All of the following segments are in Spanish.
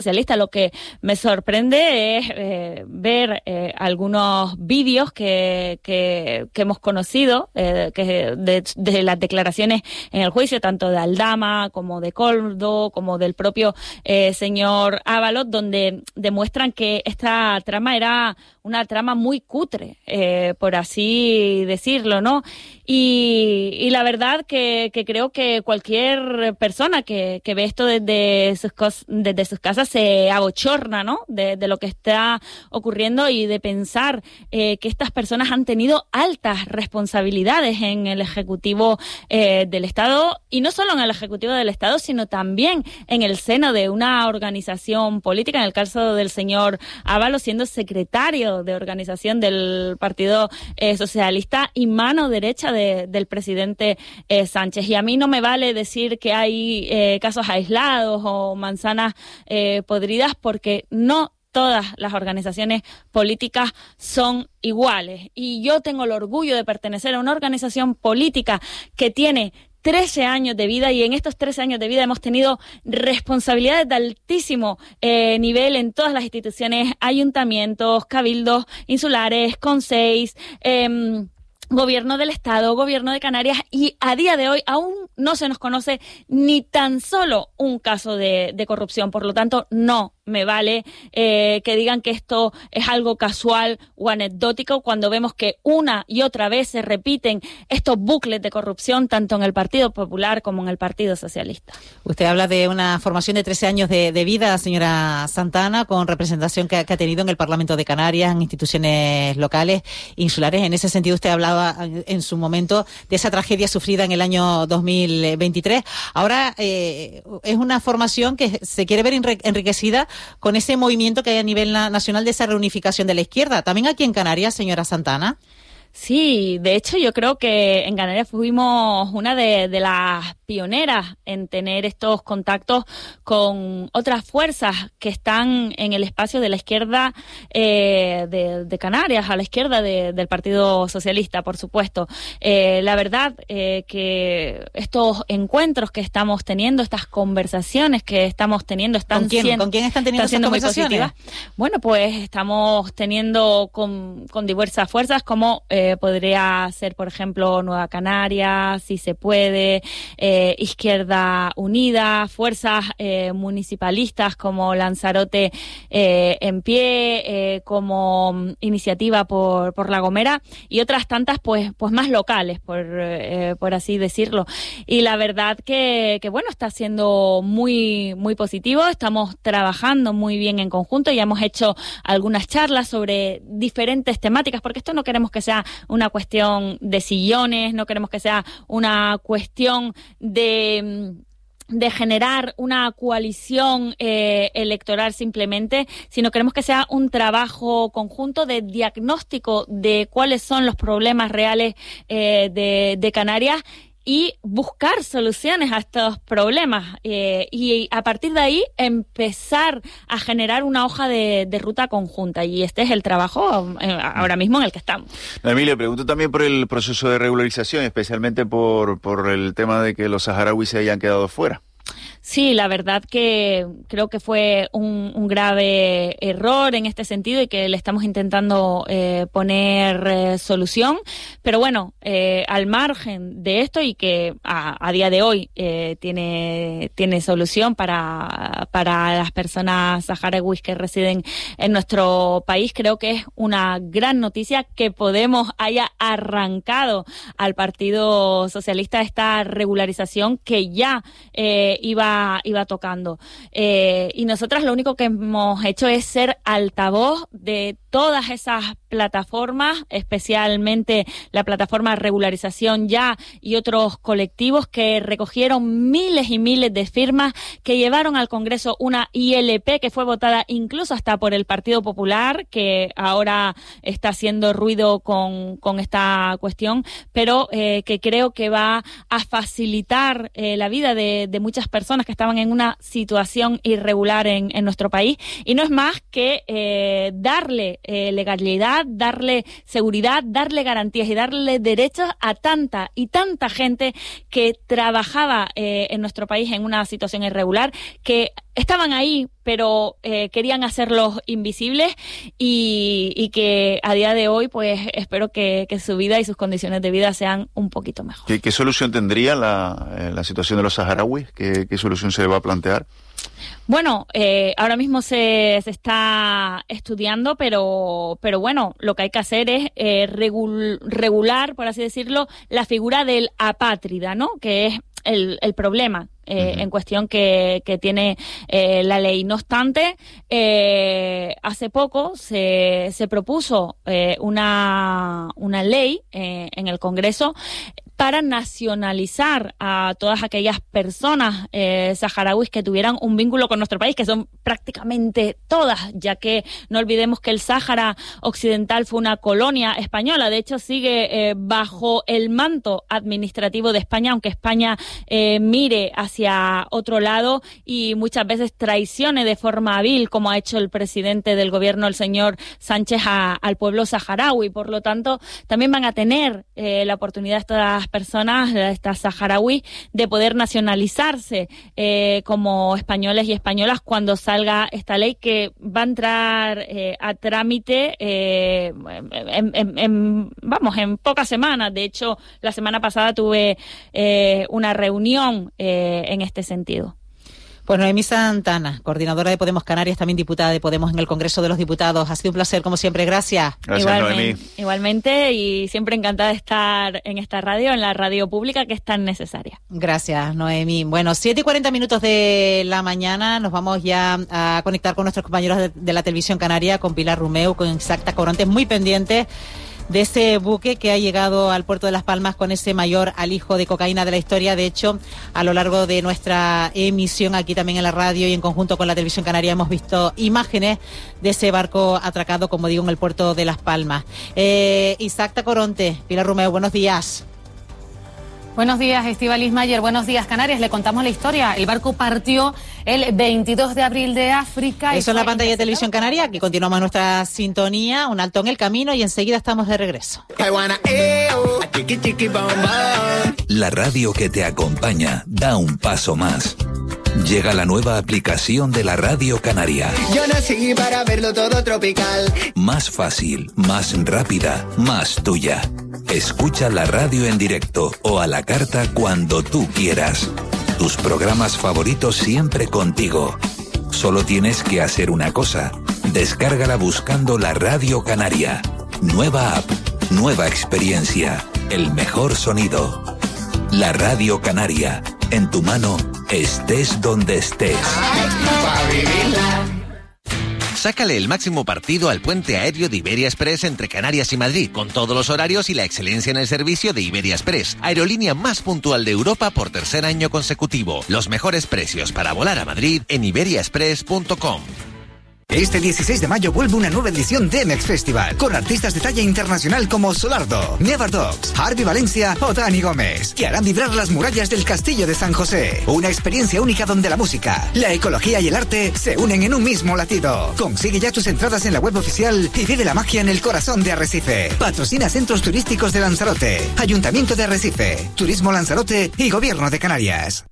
socialista. Lo que me sorprende es ver algunos vídeos que hemos conocido de las declaraciones en el juicio, tanto de Aldama como de Coldo, como del propio señor Ábalos, donde demuestran que esta trama era una trama muy cutre, por así decirlo, ¿no? Y la verdad que creo que cualquier persona que ve esto desde sus casas se abochorna, ¿no? De lo que está ocurriendo y de pensar que estas personas han tenido altas responsabilidades en el Ejecutivo del Estado, y no solo en el Ejecutivo del Estado, sino también en el seno de una organización política, en el caso del señor Ábalos siendo secretario de organización del Partido Socialista y mano derecha del presidente Sánchez. Y a mí no me vale decir que hay casos aislados o manzanas podridas, porque no todas las organizaciones políticas son iguales. Y yo tengo el orgullo de pertenecer a una organización política que tiene 13 años de vida, y en estos 13 años de vida hemos tenido responsabilidades de altísimo nivel en todas las instituciones, ayuntamientos, cabildos insulares, conceis, Gobierno del Estado, Gobierno de Canarias, y a día de hoy aún no se nos conoce ni tan solo un caso de corrupción. Por lo tanto, no me vale que digan que esto es algo casual o anecdótico, cuando vemos que una y otra vez se repiten estos bucles de corrupción tanto en el Partido Popular como en el Partido Socialista. Usted habla de una formación de 13 años de vida, señora Santana, con representación que ha tenido en el Parlamento de Canarias, en instituciones locales, insulares. En ese sentido, usted hablaba en su momento de esa tragedia sufrida en el año 2023. Ahora es una formación que se quiere ver enriquecida con ese movimiento que hay a nivel nacional de esa reunificación de la izquierda. ¿También aquí en Canarias, señora Santana? Sí, de hecho yo creo que en Canarias fuimos una de las pioneras en tener estos contactos con otras fuerzas que están en el espacio de la izquierda de Canarias, a la izquierda del Partido Socialista, por supuesto. La verdad que estos encuentros que estamos teniendo, estas conversaciones que estamos teniendo, ¿Con quién están teniendo esas conversaciones? Bueno, pues estamos teniendo con diversas fuerzas, como podría ser, por ejemplo, Nueva Canarias, Si se puede, Izquierda Unida, fuerzas municipalistas como Lanzarote en pie, como Iniciativa por La Gomera, y otras tantas pues más locales, por así decirlo. Y la verdad que bueno, está siendo muy positivo. Estamos trabajando muy bien en conjunto, y hemos hecho algunas charlas sobre diferentes temáticas, porque esto no queremos que sea una cuestión de sillones, no queremos que sea una cuestión de generar una coalición electoral simplemente, sino queremos que sea un trabajo conjunto de diagnóstico de cuáles son los problemas reales de Canarias, y buscar soluciones a estos problemas, y a partir de ahí empezar a generar una hoja de ruta conjunta, y este es el trabajo ahora mismo en el que estamos. Noemí, le pregunto también por el proceso de regularización, especialmente por el tema de que los saharauis se hayan quedado fuera. Sí, la verdad que creo que fue un grave error en este sentido, y que le estamos intentando poner solución. Pero bueno, al margen de esto, y que a día de hoy tiene solución para las personas saharauis que residen en nuestro país, creo que es una gran noticia que Podemos haya arrancado al Partido Socialista esta regularización que ya iba tocando. Y nosotras lo único que hemos hecho es ser altavoz de todas esas plataformas, especialmente la plataforma Regularización Ya y otros colectivos que recogieron miles y miles de firmas, que llevaron al Congreso una ILP que fue votada incluso hasta por el Partido Popular, que ahora está haciendo ruido con esta cuestión, pero que creo que va a facilitar la vida de muchas personas que estaban en una situación irregular en nuestro país. Y no es más que darle legalidad, darle seguridad, darle garantías y darle derechos a tanta y tanta gente que trabajaba en nuestro país en una situación irregular, que estaban ahí, pero querían hacerlos invisibles y que a día de hoy pues espero que su vida y sus condiciones de vida sean un poquito mejor. ¿Qué solución tendría la situación de los saharauis? ¿Qué solución se va a plantear? Bueno, ahora mismo se está estudiando, pero bueno, lo que hay que hacer es regular, por así decirlo, la figura del apátrida, ¿no? Que es el problema en cuestión que tiene la ley. No obstante, hace poco se propuso una ley en el Congreso para nacionalizar a todas aquellas personas saharauis que tuvieran un vínculo con nuestro país, que son prácticamente todas, ya que no olvidemos que el Sáhara Occidental fue una colonia española. De hecho, sigue bajo el manto administrativo de España, aunque España mire hacia otro lado y muchas veces traicione de forma hábil, como ha hecho el presidente del gobierno, el señor Sánchez, al pueblo saharaui. Por lo tanto, también van a tener la oportunidad estas personas, estas saharauis, de poder nacionalizarse como españoles y españolas cuando salga esta ley, que va a entrar a trámite en pocas semanas. De hecho, la semana pasada tuve una reunión en este sentido. Pues Noemí Santana, coordinadora de Podemos Canarias, también diputada de Podemos en el Congreso de los Diputados. Ha sido un placer, como siempre. Gracias. Gracias, Noemí. Igualmente, y siempre encantada de estar en esta radio, en la radio pública, que es tan necesaria. Gracias, Noemí. Bueno, 7:40 de la mañana. Nos vamos ya a conectar con nuestros compañeros de la Televisión Canaria, con Pilar Rumeu, con Isaac Tacoronte, muy pendientes de ese buque que ha llegado al puerto de Las Palmas con ese mayor alijo de cocaína de la historia. De hecho, a lo largo de nuestra emisión aquí también en la radio y en conjunto con la Televisión Canaria hemos visto imágenes de ese barco atracado, como digo, en el puerto de Las Palmas. Isaac Tacoronte, Pilar Rumeu, buenos días. Buenos días, Estíbaliz Mayer. Buenos días, Canarias. Le contamos la historia. El barco partió el 22 de abril de África. Eso en la pantalla de Televisión Canaria. Aquí continuamos nuestra sintonía. Un alto en el camino y enseguida estamos de regreso. La radio que te acompaña da un paso más. Llega la nueva aplicación de la Radio Canaria. Yo nací para verlo todo tropical. Más fácil, más rápida, más tuya. Escucha la radio en directo o a la carta cuando tú quieras. Tus programas favoritos siempre contigo. Solo tienes que hacer una cosa. Descárgala buscando la Radio Canaria. Nueva app, nueva experiencia, el mejor sonido. La Radio Canaria, en tu mano, estés donde estés. Sácale el máximo partido al puente aéreo de Iberia Express entre Canarias y Madrid, con todos los horarios y la excelencia en el servicio de Iberia Express, aerolínea más puntual de Europa por tercer año consecutivo. Los mejores precios para volar a Madrid en iberiaexpress.com. Este 16 de mayo vuelve una nueva edición de MX Festival, con artistas de talla internacional como Solardo, Never Dogs, Harvey Valencia o Dani Gómez, que harán vibrar las murallas del Castillo de San José. Una experiencia única donde la música, la ecología y el arte se unen en un mismo latido. Consigue ya tus entradas en la web oficial y vive la magia en el corazón de Arrecife. Patrocina Centros Turísticos de Lanzarote, Ayuntamiento de Arrecife, Turismo Lanzarote y Gobierno de Canarias.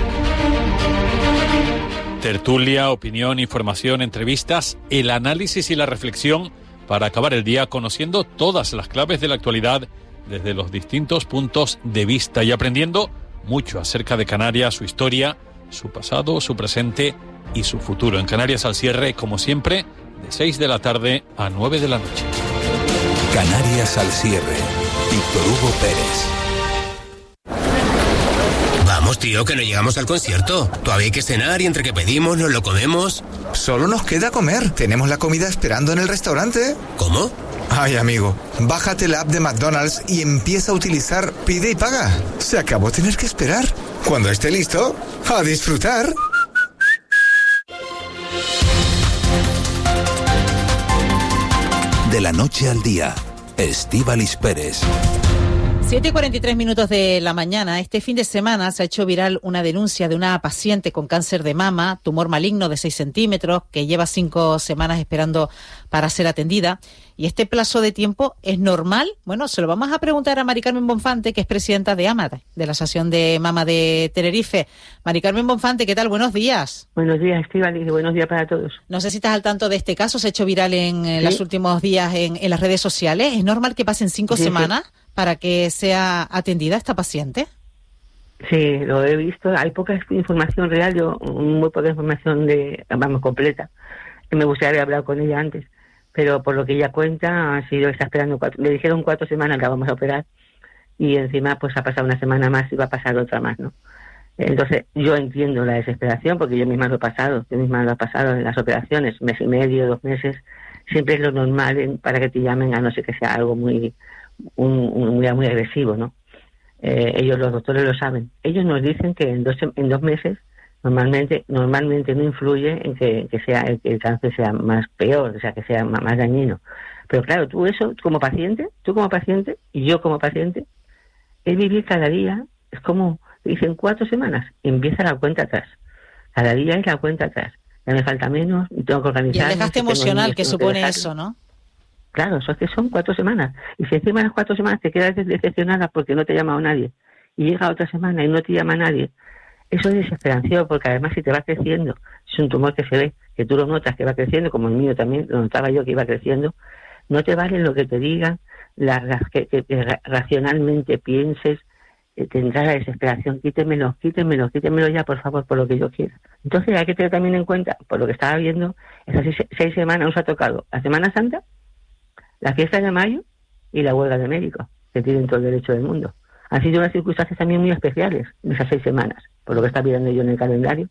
Tertulia, opinión, información, entrevistas, el análisis y la reflexión para acabar el día conociendo todas las claves de la actualidad desde los distintos puntos de vista y aprendiendo mucho acerca de Canarias, su historia, su pasado, su presente y su futuro. En Canarias al cierre, como siempre, de 6 de la tarde a 9 de la noche. Canarias al cierre. Víctor Hugo Pérez. Vamos, tío, que no llegamos al concierto. Todavía hay que cenar y entre que pedimos nos lo comemos. Solo nos queda comer. Tenemos la comida esperando en el restaurante. ¿Cómo? Ay, amigo, bájate la app de McDonald's y empieza a utilizar Pide y Paga. Se acabó tener que esperar. Cuando esté listo, a disfrutar. De la noche al día, Estíbaliz Pérez. 7:43 de la mañana. Este fin de semana se ha hecho viral una denuncia de una paciente con cáncer de mama, tumor maligno de 6 centímetros, que lleva 5 semanas esperando para ser atendida. ¿Y este plazo de tiempo es normal? Bueno, se lo vamos a preguntar a Mari Carmen Bonfante, que es presidenta de AMAD, de la Asociación de Mama de Tenerife. Mari Carmen Bonfante, ¿qué tal? Buenos días. Buenos días, Estíbaliz, y buenos días para todos. No sé si estás al tanto de este caso, se ha hecho viral en los últimos días en las redes sociales. ¿Es normal que pasen 5 semanas para que sea atendida esta paciente? Sí, lo he visto. Hay poca información real, muy poca información completa. Me gustaría haber hablado con ella antes, pero por lo que ella cuenta, está esperando 4. Le dijeron 4 semanas la vamos a operar, y encima pues ha pasado una semana más y va a pasar otra más, ¿no? Entonces yo entiendo la desesperación, porque yo misma lo he pasado en las operaciones, 1 mes y medio, 2 meses, siempre es lo normal para que te llamen, a no ser que sea algo muy agresivo, ¿no? Ellos, los doctores, lo saben. Ellos nos dicen que en 2 meses normalmente no influye en que el cáncer sea más peor, o sea, que sea más dañino. Pero claro, tú como paciente y yo como paciente, es vivir cada día, es como dicen 4 semanas, empieza la cuenta atrás. Cada día es la cuenta atrás. Ya me falta menos, y tengo que organizar. Y el desgaste emocional que supone eso, ¿no? Claro, eso es que son 4 semanas. Y si encima de las 4 semanas te quedas decepcionada porque no te ha llamado nadie, y llega otra semana y no te llama nadie, eso es desesperación, porque además si te va creciendo, es un tumor que se ve, que tú lo notas que va creciendo, como el mío también, lo notaba yo que iba creciendo, no te vale lo que te digan, que racionalmente pienses, tendrá la desesperación, quítemelo ya, por favor, por lo que yo quiera. Entonces hay que tener también en cuenta, por lo que estaba viendo, esas 6 semanas nos ha tocado la Semana Santa, la fiesta de mayo y la huelga de médicos, que tienen todo el derecho del mundo. Han sido unas circunstancias también muy especiales en esas 6 semanas, por lo que está viendo yo en el calendario.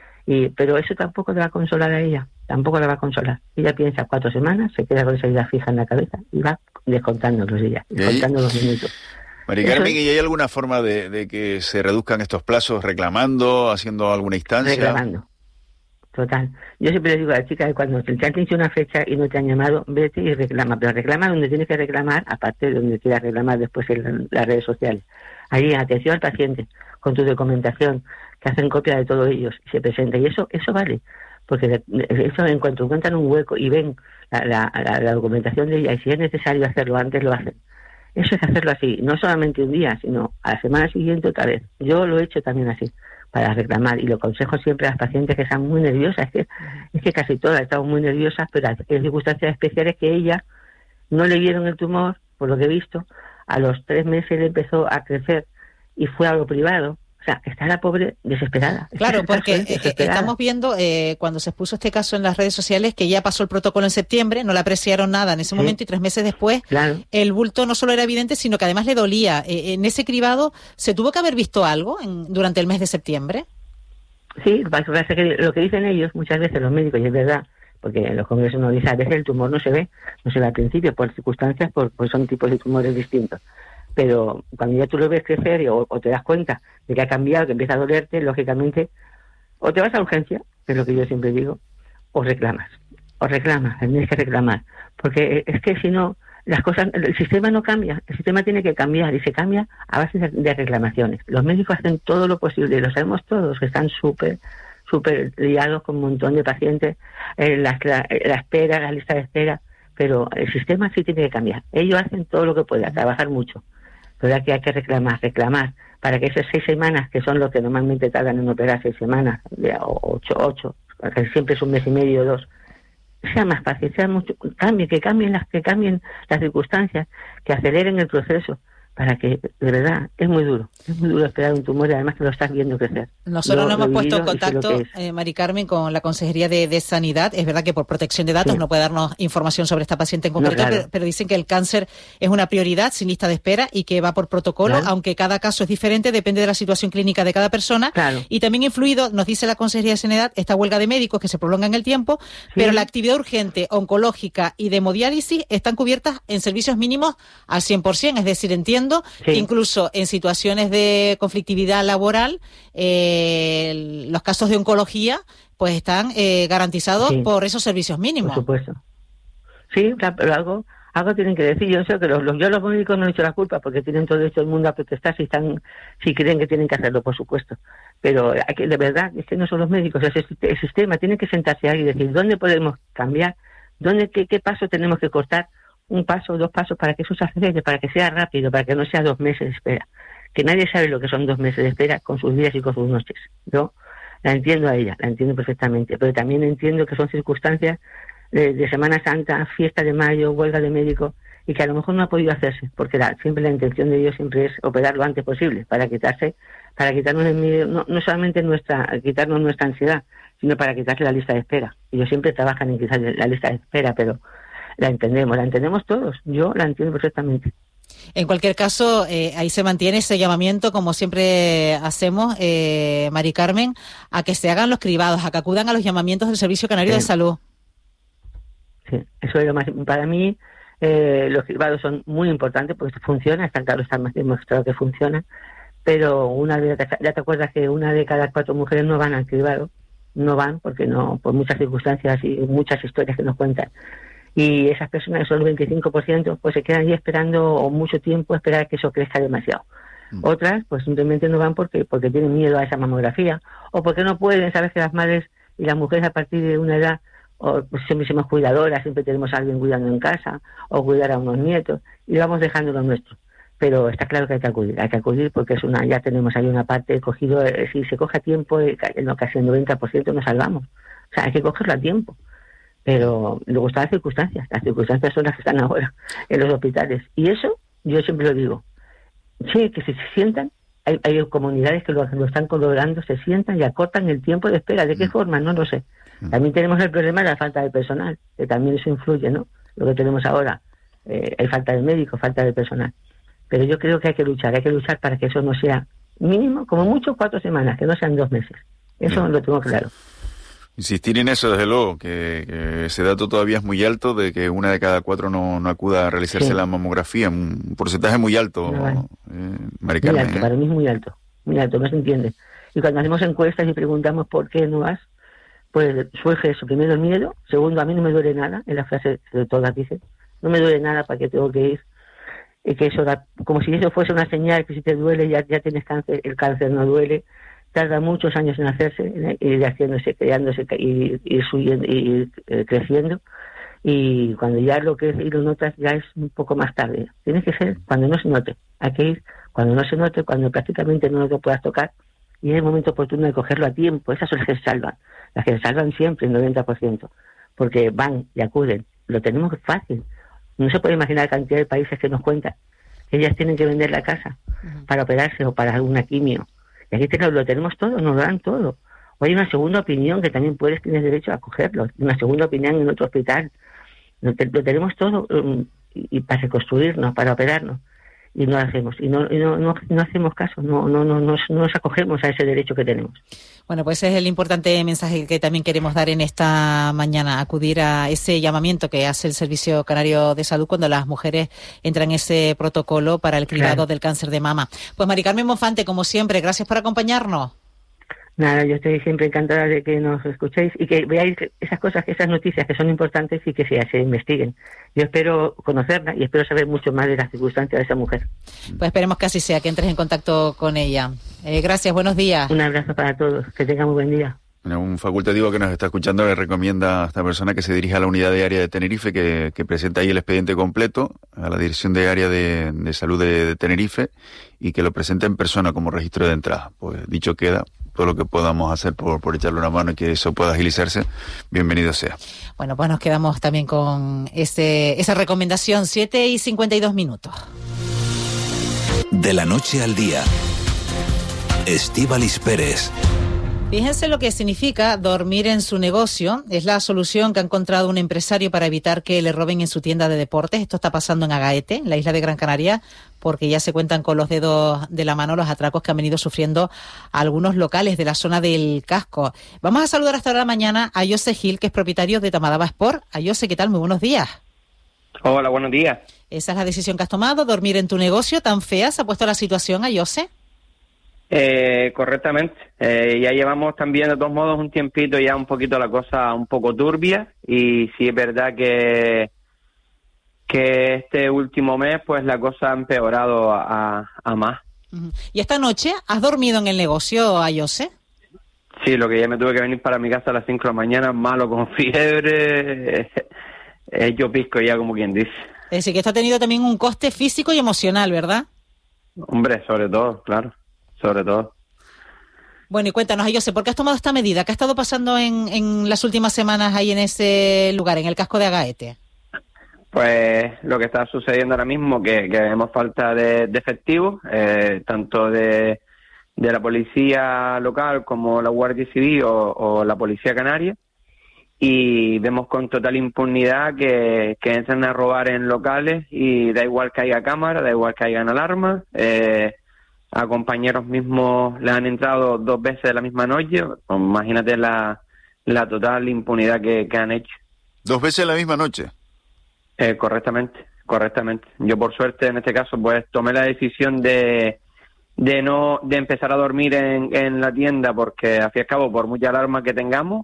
Pero eso tampoco le va a consolar a ella, tampoco la va a consolar. Ella piensa 4 semanas, se queda con esa idea fija en la cabeza y va descontando los días, descontando los minutos. Mari Carmen, ¿y hay alguna forma de que se reduzcan estos plazos reclamando, haciendo alguna instancia? Reclamando. Total. Yo siempre le digo a la chica que cuando te han dicho una fecha y no te han llamado, vete y reclama. Pero reclama donde tienes que reclamar, aparte de donde quieras reclamar después en las redes sociales. Ahí, atención al paciente, con tu documentación, que hacen copia de todos ellos y se presenta. Y eso vale. Porque eso, en cuanto encuentran un hueco y ven la documentación de ella, y si es necesario hacerlo antes, lo hacen. Eso es hacerlo así, no solamente un día, sino a la semana siguiente otra vez. Yo lo he hecho también así, para reclamar, y lo aconsejo siempre a las pacientes que están muy nerviosas. Es que casi todas estamos muy nerviosas, pero en circunstancias especiales que ella no le vieron el tumor, por lo que he visto, a los 3 meses le empezó a crecer y fue a lo privado. O sea, está la pobre desesperada. Claro, porque estamos viendo, cuando se expuso este caso en las redes sociales, que ya pasó el protocolo en septiembre, no le apreciaron nada en ese momento, y 3 meses después, el bulto no solo era evidente, sino que además le dolía. En ese cribado, ¿se tuvo que haber visto algo durante el mes de septiembre? Sí, lo que dicen ellos, muchas veces los médicos, y es verdad, porque en los congresos nos dicen, a veces el tumor no se ve al principio, por circunstancias, pues son tipos de tumores distintos. Pero cuando ya tú lo ves crecer o te das cuenta de que ha cambiado, que empieza a dolerte, lógicamente, o te vas a urgencia, que es lo que yo siempre digo, o reclamas, tienes que reclamar. Porque es que si no, las cosas, el sistema no cambia, el sistema tiene que cambiar, y se cambia a base de reclamaciones. Los médicos hacen todo lo posible, lo sabemos todos, que están súper liados con un montón de pacientes, la espera, la lista de espera, pero el sistema sí tiene que cambiar. Ellos hacen todo lo que pueden, trabajar mucho. Pero aquí hay que reclamar, para que esas 6 semanas, que son lo que normalmente tardan en operar, 6 semanas, o 8, que siempre es 1 mes y medio o 2, sea más fácil, que cambien las circunstancias, que aceleren el proceso, para que, de verdad, es muy duro esperar un tumor, y además que lo estás viendo crecer. Nosotros nos hemos puesto en contacto, Mari Carmen, con la Consejería de Sanidad. Es verdad que por protección de datos no puede darnos información sobre esta paciente en concreto, pero dicen que el cáncer es una prioridad, sin lista de espera, y que va por protocolo, aunque cada caso es diferente, depende de la situación clínica de cada persona. Y también influido, nos dice la Consejería de Sanidad, esta huelga de médicos que se prolonga en el tiempo, pero la actividad urgente, oncológica y de hemodiálisis están cubiertas en servicios mínimos al 100%, es decir, entiendo que incluso en situaciones de conflictividad laboral, los casos de oncología pues están garantizados por esos servicios mínimos. Por supuesto. Sí, pero algo tienen que decir. Yo sé que los médicos no han hecho la culpa porque tienen todo el mundo a protestar si creen que tienen que hacerlo, por supuesto. Pero aquí, de verdad, es que no son los médicos, es el sistema. Tiene que sentarse ahí y decir dónde podemos cambiar, qué paso tenemos que cortar, un paso, 2 pasos, para que eso se acelere, para que sea rápido, para que no sea 2 meses de espera. Que nadie sabe lo que son 2 meses de espera con sus días y con sus noches. Yo la entiendo a ella, la entiendo perfectamente, pero también entiendo que son circunstancias de Semana Santa, fiesta de mayo, huelga de médicos, y que a lo mejor no ha podido hacerse, porque siempre la intención de ellos siempre es operar lo antes posible, para quitarnos el miedo, no solamente quitarnos nuestra ansiedad, sino para quitarle la lista de espera. Ellos siempre trabajan en quitar la lista de espera, pero la entendemos todos, yo la entiendo perfectamente. En cualquier caso, ahí se mantiene ese llamamiento, como siempre hacemos, Mari Carmen, a que se hagan los cribados, a que acudan a los llamamientos del Servicio Canario de Salud. Sí, eso es lo más. Para mí, los cribados son muy importantes porque funciona, está claro, está más demostrado que funciona, pero ya te acuerdas que 1 de cada 4 mujeres no van al cribado, no van porque no, por muchas circunstancias y muchas historias que nos cuentan. Y esas personas, que son el 25%, pues se quedan ahí esperando mucho tiempo, esperar a que eso crezca demasiado. Otras, pues simplemente no van porque tienen miedo a esa mamografía, o porque no pueden. Sabes que las madres y las mujeres a partir de una edad, pues siempre somos cuidadoras, siempre tenemos a alguien cuidando en casa, o cuidar a unos nietos, y vamos dejando lo nuestro. Pero está claro que hay que acudir porque ya tenemos ahí una parte cogido, si se coge a tiempo, en casi el 90% nos salvamos. O sea, hay que cogerlo a tiempo. Pero luego están las circunstancias son las que están ahora en los hospitales. Y eso, yo siempre lo digo, sí, que se sientan, hay comunidades que lo están logrando, se sientan y acortan el tiempo de espera. ¿De qué forma? No lo sé. También tenemos el problema de la falta de personal, que también eso influye, ¿no? Lo que tenemos ahora, hay falta de médicos, falta de personal. Pero yo creo que hay que luchar para que eso no sea mínimo, como mucho 4 semanas, que no sean 2 meses. Eso lo tengo claro. Insistir en eso, desde luego, que ese dato todavía es muy alto, de que 1 de cada 4 no acuda a realizarse la mamografía, un porcentaje muy alto, Mari Carmen. Muy alto, para mí es muy alto, no se entiende. Y cuando hacemos encuestas y preguntamos por qué no vas, pues surge eso, primero el miedo, segundo, a mí no me duele nada, en la frase de todas dicen, no me duele nada, ¿para qué tengo que ir? Y que eso da, como si eso fuese una señal, que si te duele ya tienes cáncer, el cáncer no duele. Tarda muchos años en hacerse, ir haciéndose, creándose, ir subiendo, ir creciendo, y cuando ya lo que es y lo notas ya es un poco más tarde. Tiene que ser cuando no se note, hay que ir cuando no se note, cuando prácticamente no lo puedas tocar, y es el momento oportuno de cogerlo a tiempo. Esas son las que se salvan siempre, el 90%, porque van y acuden, lo tenemos fácil. No se puede imaginar la cantidad de países que nos cuentan que ellas tienen que vender la casa para operarse o para alguna quimio. Y aquí lo tenemos todo, nos lo dan todo. O hay una segunda opinión que también tienes derecho a cogerlo, una segunda opinión en otro hospital. Lo tenemos todo y para reconstruirnos, para operarnos. Y no lo hacemos, y no hacemos caso, no nos acogemos a ese derecho que tenemos. Bueno, pues ese es el importante mensaje que también queremos dar en esta mañana, acudir a ese llamamiento que hace el Servicio Canario de Salud cuando las mujeres entran en ese protocolo para el cribado del cáncer de mama. Pues Mari Carmen Monfante, como siempre, gracias por acompañarnos. Nada, yo estoy siempre encantada de que nos escuchéis y que veáis esas cosas, esas noticias que son importantes y que se investiguen. Yo espero conocerla y espero saber mucho más de las circunstancias de esa mujer. Pues esperemos que así sea, que entres en contacto con ella. Gracias, buenos días. Un abrazo para todos, que tengan muy buen día. Un facultativo que nos está escuchando le recomienda a esta persona que se dirija a la unidad de área de Tenerife, que presenta ahí el expediente completo a la Dirección de Área de Salud de Tenerife y que lo presente en persona como registro de entrada. Pues dicho queda, todo lo que podamos hacer por echarle una mano y que eso pueda agilizarse, bienvenido sea. Bueno, pues nos quedamos también con esa recomendación, 7:52. De la noche al día, Estíbaliz Pérez. Fíjense lo que significa dormir en su negocio. Es la solución que ha encontrado un empresario para evitar que le roben en su tienda de deportes. Esto está pasando en Agaete, en la isla de Gran Canaria, porque ya se cuentan con los dedos de la mano los atracos que han venido sufriendo algunos locales de la zona del casco. Vamos a saludar hasta ahora mañana a José Gil, que es propietario de Tamadaba Sport. A José, ¿qué tal? Muy buenos días. Hola, buenos días. ¿Esa es la decisión que has tomado, dormir en tu negocio? ¿Tan fea se ha puesto la situación a José? Correctamente. Ya llevamos también, de todos modos, un tiempito ya un poquito la cosa un poco turbia, y sí es verdad que que este último mes pues la cosa ha empeorado a más. ¿Y esta noche has dormido en el negocio, Ayose? Sí, lo que ya me tuve que venir para mi casa a las 5 de la mañana, malo con fiebre, yo pisco ya, como quien dice. Es decir, que esto ha tenido también un coste físico y emocional, ¿verdad? Hombre, sobre todo, claro, sobre todo. Bueno, y cuéntanos, Ayose, ¿por qué has tomado esta medida? ¿Qué ha estado pasando en las últimas semanas ahí en ese lugar, en el casco de Agaete? Pues lo que está sucediendo ahora mismo, que vemos falta de efectivos, tanto de la policía local como la Guardia Civil o la Policía Canaria, y vemos con total impunidad que entran a robar en locales y da igual que haya cámara, da igual que hayan alarmas. A compañeros mismos les han entrado 2 veces la misma noche. Pues imagínate la total impunidad que han hecho. 2 veces la misma noche. Correctamente. Yo por suerte en este caso pues tomé la decisión de empezar a dormir en la tienda, porque al fin y al cabo, por mucha alarma que tengamos,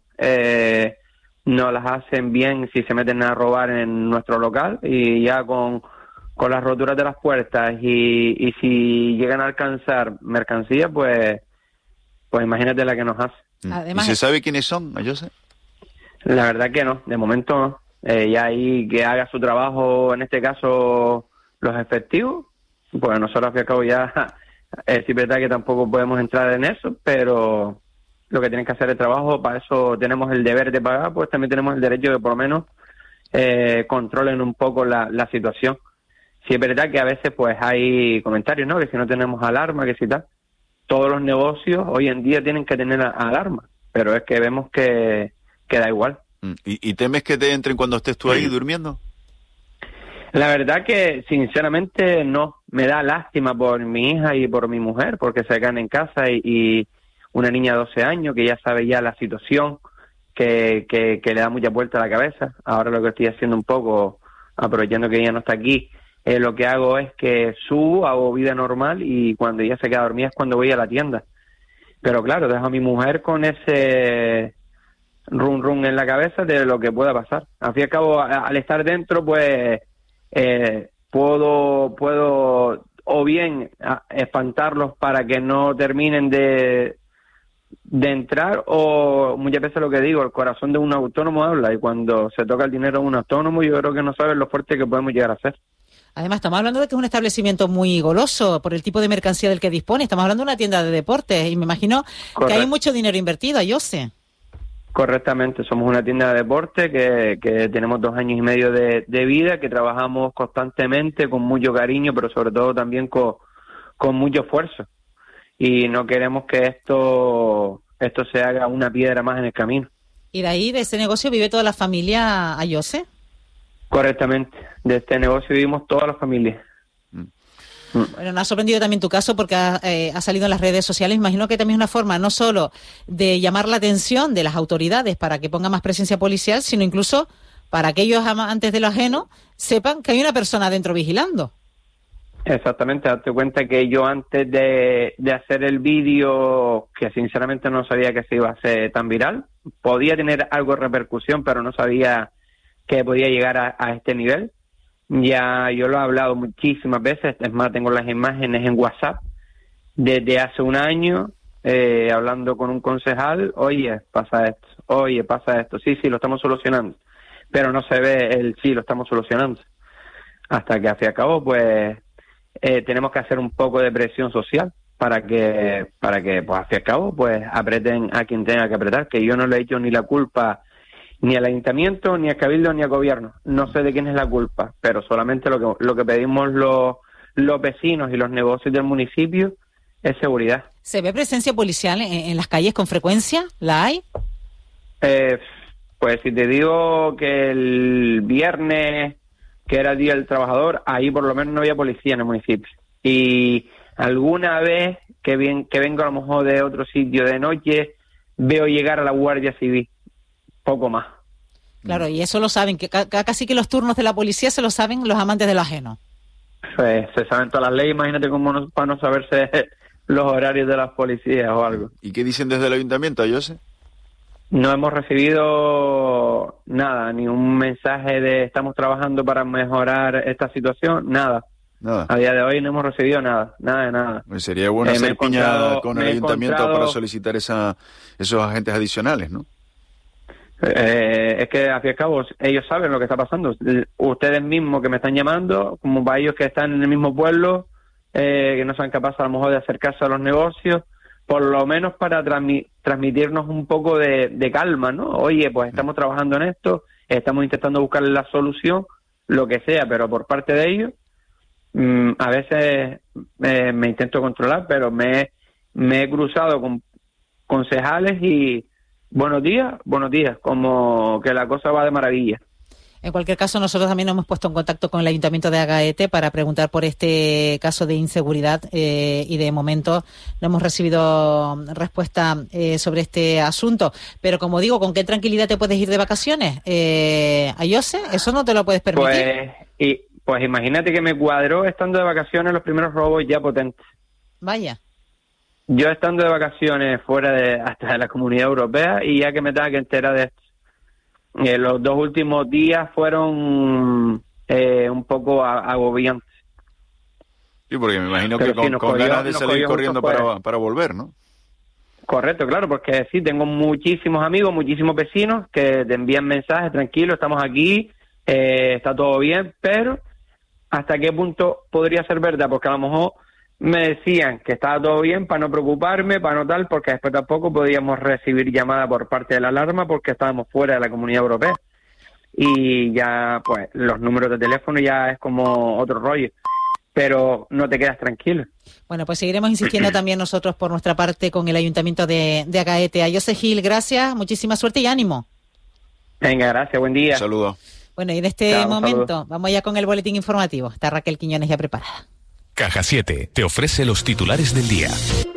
no las hacen bien si se meten a robar en nuestro local, y ya con las roturas de las puertas y si llegan a alcanzar mercancía, pues imagínate la que nos hace. Además, ¿y se sabe quiénes son, Ayose? La verdad que no, de momento no. Ya ahí que haga su trabajo, en este caso los efectivos, pues nosotros al fin y al cabo ya es verdad que tampoco podemos entrar en eso, pero lo que tienen que hacer es trabajo, para eso tenemos el deber de pagar, pues también tenemos el derecho de por lo menos controlen un poco la situación. Sí es verdad que a veces pues hay comentarios, ¿no? Que si no tenemos alarma, que si tal. Todos los negocios hoy en día tienen que tener alarma, pero es que vemos que da igual. ¿Y temes que te entren cuando estés tú ahí durmiendo? La verdad que sinceramente no. Me da lástima por mi hija y por mi mujer, porque se quedan en casa y una niña de 12 años que ya sabe ya la situación, que le da mucha vuelta a la cabeza. Ahora lo que estoy haciendo un poco, aprovechando que ella no está aquí, lo que hago es que subo, hago vida normal, y cuando ella se queda dormida es cuando voy a la tienda. Pero claro, dejo a mi mujer con ese run en la cabeza de lo que pueda pasar. Al fin y al cabo, al estar dentro, pues puedo o bien espantarlos para que no terminen de entrar, o muchas veces lo que digo, el corazón de un autónomo habla, y cuando se toca el dinero de un autónomo, yo creo que no saben lo fuerte que podemos llegar a ser. Además, estamos hablando de que es un establecimiento muy goloso por el tipo de mercancía del que dispone. Estamos hablando de una tienda de deportes y me imagino que hay mucho dinero invertido, yo sé. Correctamente, somos una tienda de deporte que tenemos 2 años y medio de vida, que trabajamos constantemente con mucho cariño, pero sobre todo también con mucho esfuerzo. Y no queremos que esto se haga una piedra más en el camino. ¿Y de ahí, de ese negocio, vive toda la familia Ayose? Correctamente, de este negocio vivimos toda la familia. Bueno, nos ha sorprendido también tu caso porque ha salido en las redes sociales. Imagino que también es una forma no solo de llamar la atención de las autoridades para que ponga más presencia policial, sino incluso para que ellos, antes de lo ajeno, sepan que hay una persona adentro vigilando. Exactamente, date cuenta que yo antes de hacer el vídeo, que sinceramente no sabía que se iba a hacer tan viral, podía tener algo de repercusión, pero no sabía que podía llegar a este nivel. Ya yo lo he hablado muchísimas veces, es más, tengo las imágenes en WhatsApp desde hace un año, hablando con un concejal, oye, pasa esto, sí, lo estamos solucionando, pero no se ve el sí, lo estamos solucionando, hasta que al fin y al cabo, pues, tenemos que hacer un poco de presión social para que pues, al fin y al cabo, pues, aprieten a quien tenga que apretar, que yo no le he hecho ni la culpa ni al ayuntamiento, ni al cabildo, ni al gobierno. No sé de quién es la culpa, pero solamente lo que pedimos los vecinos y los negocios del municipio es seguridad. ¿Se ve presencia policial en las calles con frecuencia? ¿La hay? Pues si te digo que el viernes, que era el Día del Trabajador, ahí por lo menos no había policía en el municipio. Y alguna vez que vengo a lo mejor de otro sitio de noche, veo llegar a la Guardia Civil. Poco más. Claro, y eso lo saben, que casi que los turnos de la policía se lo saben los amantes de lo ajeno. Pues se saben todas las leyes, imagínate cómo para no saberse los horarios de las policías o algo. ¿Y qué dicen desde el ayuntamiento, Ayose? No hemos recibido nada, ni un mensaje de estamos trabajando para mejorar esta situación, nada. A día de hoy no hemos recibido nada de nada. Pues sería bueno hacer piña con el ayuntamiento para solicitar esos agentes adicionales, ¿no? Es que al fin y al cabo ellos saben lo que está pasando. Ustedes mismos que me están llamando, como para ellos que están en el mismo pueblo, que no sean capaces a lo mejor de acercarse a los negocios, por lo menos para transmitirnos un poco de calma, ¿no? Oye, pues estamos trabajando en esto, estamos intentando buscar la solución, lo que sea, pero por parte de ellos, a veces me intento controlar, pero me he cruzado con concejales y buenos días, como que la cosa va de maravilla. En cualquier caso, nosotros también nos hemos puesto en contacto con el Ayuntamiento de Agaete para preguntar por este caso de inseguridad y de momento no hemos recibido respuesta sobre este asunto. Pero como digo, ¿con qué tranquilidad te puedes ir de vacaciones? Ayose, ¿eso no te lo puedes permitir? Pues imagínate que me cuadró estando de vacaciones los primeros robos ya potentes. Vaya. Yo estando de vacaciones fuera hasta de la Comunidad Europea y ya que me tenga que enterar de esto. Los 2 últimos días fueron un poco agobiantes. Sí, porque me imagino que con ganas de salir corriendo para volver, ¿no? Correcto, claro, porque sí, tengo muchísimos amigos, muchísimos vecinos que te envían mensajes, tranquilo, estamos aquí, está todo bien, pero ¿hasta qué punto podría ser verdad? Porque a lo mejor me decían que estaba todo bien para no preocuparme, para no tal, porque después tampoco podíamos recibir llamada por parte de la alarma porque estábamos fuera de la Comunidad Europea. Y ya, pues, los números de teléfono ya es como otro rollo. Pero no te quedas tranquilo. Bueno, pues seguiremos insistiendo también nosotros por nuestra parte con el Ayuntamiento de Agaete. Ayose Gil, gracias, muchísima suerte y ánimo. Venga, gracias, buen día. Saludos. Bueno, y en este momento vamos ya con el boletín informativo. Está Raquel Quiñones ya preparada. Caja 7 te ofrece los titulares del día.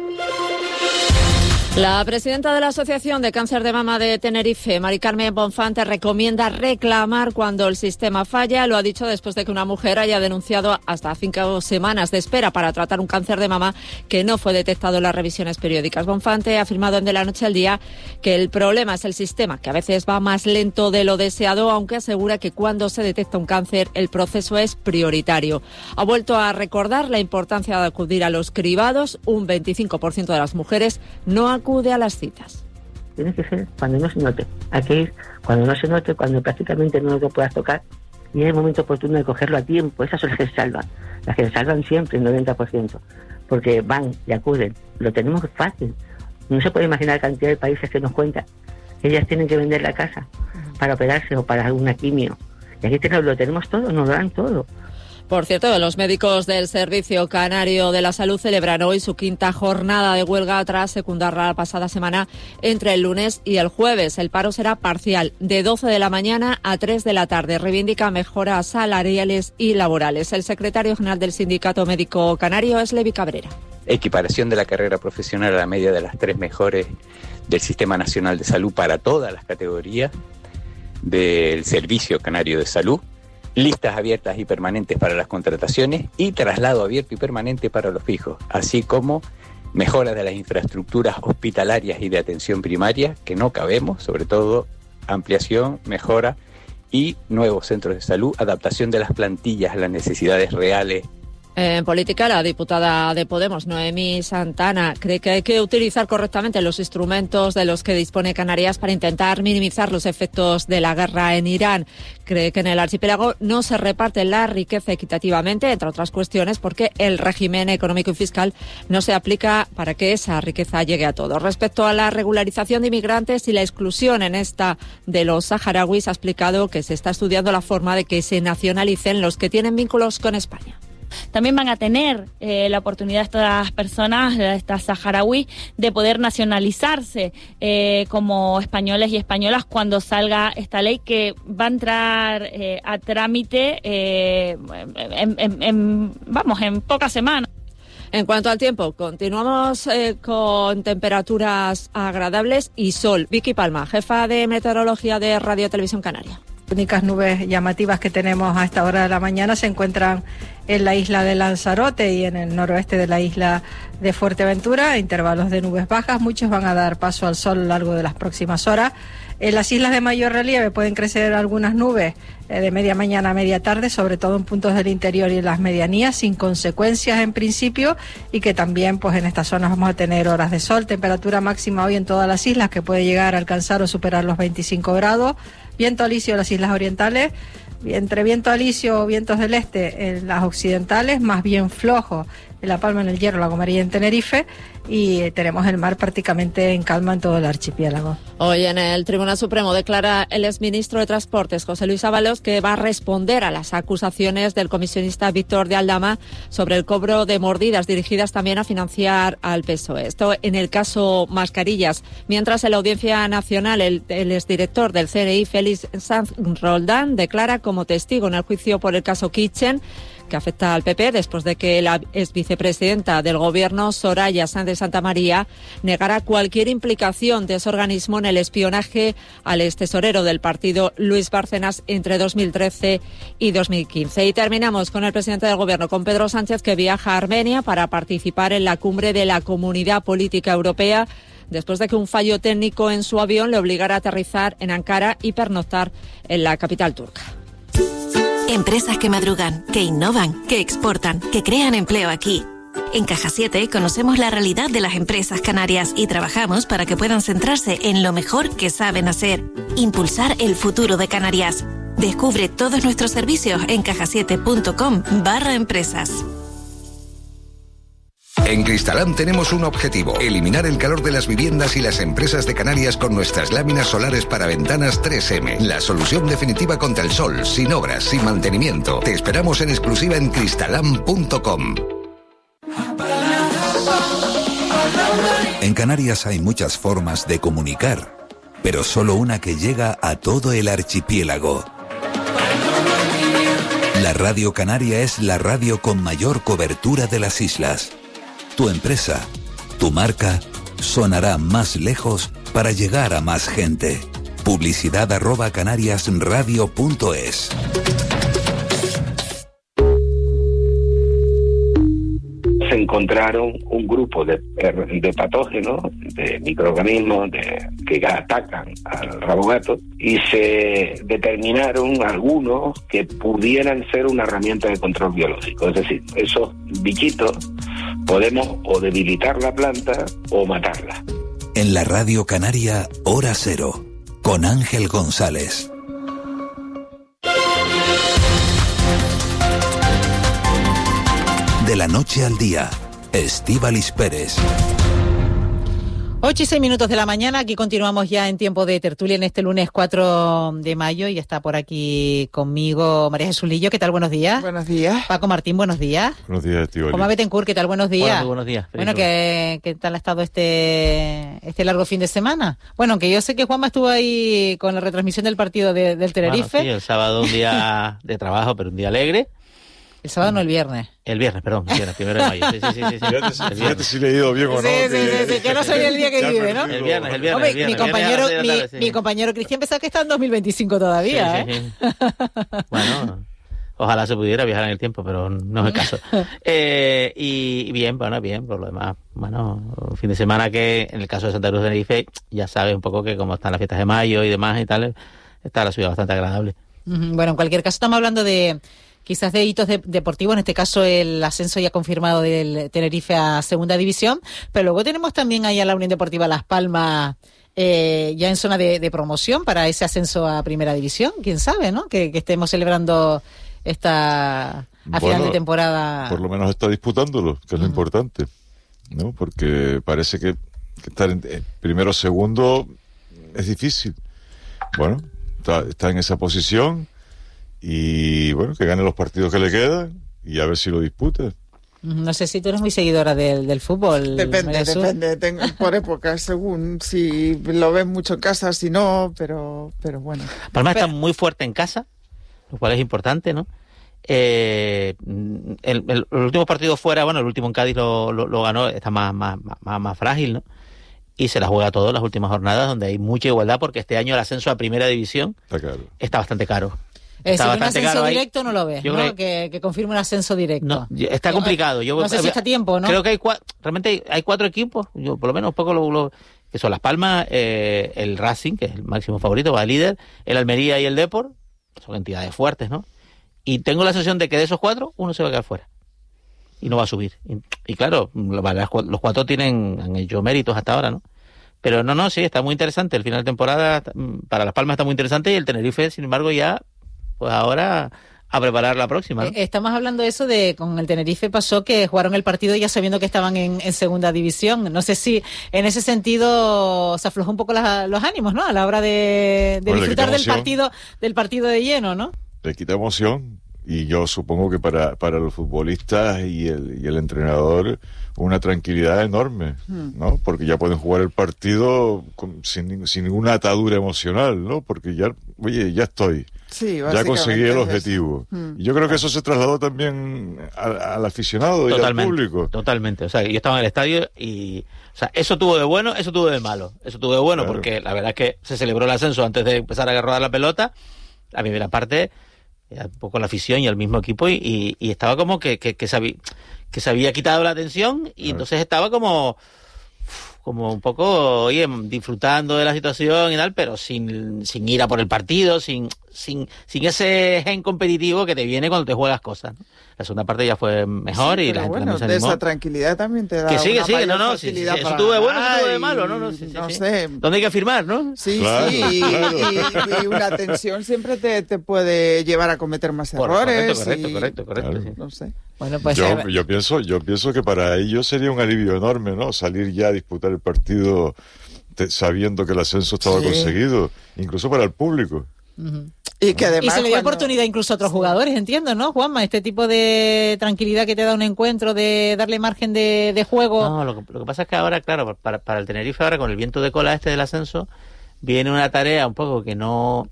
La presidenta de la Asociación de Cáncer de Mama de Tenerife, Mari Carmen Bonfante, recomienda reclamar cuando el sistema falla. Lo ha dicho después de que una mujer haya denunciado hasta 5 semanas de espera para tratar un cáncer de mama que no fue detectado en las revisiones periódicas. Bonfante ha afirmado en De la Noche al Día que el problema es el sistema, que a veces va más lento de lo deseado, aunque asegura que cuando se detecta un cáncer el proceso es prioritario. Ha vuelto a recordar la importancia de acudir a los cribados. Un 25% de las mujeres no acude a las citas. Tiene que ser cuando no se note. Hay que ir cuando no se note, cuando prácticamente no lo puedas tocar, y es el momento oportuno de cogerlo a tiempo. Esas son las que se salvan. Las que se salvan siempre, el 90%. Porque van y acuden. Lo tenemos fácil. No se puede imaginar la cantidad de países que nos cuentan. Ellas tienen que vender la casa para operarse o para alguna quimio. Y aquí lo tenemos todo, nos lo dan todo. Por cierto, los médicos del Servicio Canario de la Salud celebran hoy su 5ª jornada de huelga tras secundarla la pasada semana entre el lunes y el jueves. El paro será parcial, de 12 de la mañana a 3 de la tarde. Reivindica mejoras salariales y laborales. El secretario general del Sindicato Médico Canario es Levi Cabrera. Equiparación de la carrera profesional a la media de las 3 mejores del Sistema Nacional de Salud para todas las categorías del Servicio Canario de Salud. Listas abiertas y permanentes para las contrataciones y traslado abierto y permanente para los fijos, así como mejoras de las infraestructuras hospitalarias y de atención primaria, que no cabemos, sobre todo ampliación, mejora y nuevos centros de salud, adaptación de las plantillas a las necesidades reales. En política, la diputada de Podemos, Noemí Santana, cree que hay que utilizar correctamente los instrumentos de los que dispone Canarias para intentar minimizar los efectos de la guerra en Irán. Cree que en el archipiélago no se reparte la riqueza equitativamente, entre otras cuestiones, porque el régimen económico y fiscal no se aplica para que esa riqueza llegue a todos. Respecto a la regularización de inmigrantes y la exclusión en esta de los saharauis, ha explicado que se está estudiando la forma de que se nacionalicen los que tienen vínculos con España. También van a tener la oportunidad estas personas, estas saharauis, de poder nacionalizarse como españoles y españolas cuando salga esta ley, que va a entrar a trámite en pocas semanas. En cuanto al tiempo, continuamos con temperaturas agradables y sol. Vicky Palma, jefa de meteorología de Radio Televisión Canaria. únicas nubes llamativas que tenemos a esta hora de la mañana se encuentran en la isla de Lanzarote y en el noroeste de la isla de Fuerteventura, intervalos de nubes bajas. Muchos van a dar paso al sol a lo largo de las próximas horas. En las islas de mayor relieve pueden crecer algunas nubes de media mañana a media tarde, sobre todo en puntos del interior y en las medianías, sin consecuencias en principio, y que también pues en estas zonas vamos a tener horas de sol. Temperatura máxima hoy en todas las islas que puede llegar a alcanzar o superar los 25 grados. Viento alisio en las islas orientales, entre viento alisio o vientos del este en las occidentales, más bien flojo en La Palma, en el Hierro, La Gomera y en Tenerife, y tenemos el mar prácticamente en calma en todo el archipiélago. Hoy en el Tribunal Supremo declara el exministro de Transportes, José Luis Ábalos, que va a responder a las acusaciones del comisionista Víctor de Aldama sobre el cobro de mordidas dirigidas también a financiar al PSOE. Esto en el caso Mascarillas. Mientras en la Audiencia Nacional el exdirector del CNI, Félix Sanz Roldán, declara como testigo en el juicio por el caso Kitchen, que afecta al PP, después de que la exvicepresidenta del Gobierno, Soraya Sáenz de Santamaría, negara cualquier implicación de ese organismo en el espionaje al extesorero del partido, Luis Bárcenas, entre 2013 y 2015. Y terminamos con el presidente del Gobierno, con Pedro Sánchez, que viaja a Armenia para participar en la cumbre de la Comunidad Política Europea, después de que un fallo técnico en su avión le obligara a aterrizar en Ankara y pernoctar en la capital turca. Empresas que madrugan, que innovan, que exportan, que crean empleo aquí. En Caja 7 conocemos la realidad de las empresas canarias y trabajamos para que puedan centrarse en lo mejor que saben hacer, impulsar el futuro de Canarias. Descubre todos nuestros servicios en cajasiete.com/empresas. En Cristalam tenemos un objetivo: eliminar el calor de las viviendas y las empresas de Canarias con nuestras láminas solares para ventanas 3M. La solución definitiva contra el sol, sin obras, sin mantenimiento. Te esperamos en exclusiva en cristalam.com. En Canarias hay muchas formas de comunicar, pero solo una que llega a todo el archipiélago. La Radio Canaria es la radio con mayor cobertura de las islas. Tu empresa, tu marca, sonará más lejos para llegar a más gente. Publicidad @canariasradio.es. Se encontraron un grupo de patógenos, de microorganismos que atacan al rabo gato, y se determinaron algunos que pudieran ser una herramienta de control biológico. Es decir, esos bichitos podemos o debilitar la planta o matarla. En la Radio Canaria, Hora Cero, con Ángel González. De la noche al día, Estíbaliz Pérez. 8:06 de la mañana, aquí continuamos ya en tiempo de tertulia en este lunes 4 de mayo y está por aquí conmigo María Jesús Lillo. ¿Qué tal? Buenos días. Buenos días. Paco Martín, buenos días. Buenos días, Estíbaliz. Juanma Betancourt, ¿qué tal? Buenos días. Hola, muy buenos días. Bueno, ¿qué tal ha estado este largo fin de semana? Bueno, aunque yo sé que Juanma estuvo ahí con la retransmisión del partido del Tenerife. Bueno, sí, el sábado un día de trabajo, pero un día alegre. El sábado no, el viernes. El viernes, perdón, el viernes, 1 de mayo. Sí. Fíjate si le he ido bien o no. Sí, que no soy el día que vive, ¿no? El viernes. Hombre, mi compañero Cristian pensaba que está en 2025 todavía, sí. Bueno, ojalá se pudiera viajar en el tiempo, pero no es el caso. Y bien, por lo demás, bueno, un fin de semana que, en el caso de Santa Cruz de Tenerife, ya sabes un poco que como están las fiestas de mayo y demás y tal, está la ciudad bastante agradable. Bueno, en cualquier caso estamos hablando de quizás de hitos deportivos, en este caso el ascenso ya confirmado del Tenerife a Segunda División, pero luego tenemos también ahí a la Unión Deportiva Las Palmas ya en zona de promoción para ese ascenso a Primera División, quién sabe, ¿no? Que estemos celebrando esta final de temporada. Por lo menos está disputándolo, que es lo importante, ¿no? Porque parece que estar en primero o segundo es difícil. Bueno, está en esa posición. Y bueno, que gane los partidos que le quedan y a ver si lo disputa. No sé si tú eres muy seguidora del fútbol. Depende, por épocas, según si lo ves mucho en casa, si no, pero bueno. Palma está muy fuerte en casa, lo cual es importante, ¿no? El último partido fuera, bueno, el último en Cádiz lo ganó, está más frágil, ¿no? y se la juega todo en las últimas jornadas, donde hay mucha igualdad, porque este año el ascenso a primera división está bastante caro. Está bastante un ascenso caro directo ahí. No lo ves, ¿no? Que confirme un ascenso directo. No, está complicado. No sé si está a tiempo, ¿no? Creo que realmente hay 4 equipos, yo por lo menos un poco que son Las Palmas, el Racing, que es el máximo favorito, va líder, el Almería y el Depor, son entidades fuertes, ¿no? Y tengo la sensación de que de esos 4, uno se va a quedar fuera. Y no va a subir. Y claro, los 4 han hecho méritos hasta ahora, ¿no? Pero no, sí, está muy interesante. El final de temporada para Las Palmas está muy interesante y el Tenerife, sin embargo, ya, pues ahora a preparar la próxima, ¿no? Estamos hablando de eso con el Tenerife pasó que jugaron el partido ya sabiendo que estaban en segunda división. No sé si en ese sentido se aflojó un poco los ánimos, ¿no? A la hora de disfrutar del partido de lleno, ¿no? Le quita emoción. Y yo supongo que para los futbolistas y el entrenador una tranquilidad enorme, ¿no? Porque ya pueden jugar el partido sin ninguna atadura emocional, ¿no? Porque ya estoy. Sí, ya conseguí el objetivo. Y yo creo que eso se trasladó también al aficionado y al público. Totalmente. O sea, yo estaba en el estadio y... O sea, eso tuvo de bueno, eso tuvo de malo. Eso tuvo de bueno claro. Porque la verdad es que se celebró el ascenso antes de empezar a rodar la pelota. La primera parte... un poco la afición y el mismo equipo y estaba como que se había quitado la atención y entonces estaba como un poco, oye, disfrutando de la situación y tal, pero sin ir a por el partido, sin ese gen competitivo que te viene cuando te juegas cosas, ¿no? La segunda parte ya fue mejor y la gente bueno, se animó. De esa tranquilidad también te da que sigue, no, sí, eso tuvo de bueno, eso tuvo de malo, ¿no? No sé. ¿Dónde hay que firmar, no? Sí, claro, sí, claro. Y una tensión siempre te puede llevar a cometer más errores. Correcto, claro. Sí. No sé. Bueno, pues yo pienso que para ellos sería un alivio enorme, ¿no? Salir ya a disputar el partido sabiendo que el ascenso estaba conseguido, incluso para el público. Uh-huh. Y se le dio oportunidad incluso a otros jugadores, entiendo, ¿no, Juanma? Este tipo de tranquilidad que te da un encuentro, de darle margen de juego. No, lo que pasa es que ahora, claro, para el Tenerife ahora con el viento de cola del ascenso, viene una tarea un poco que no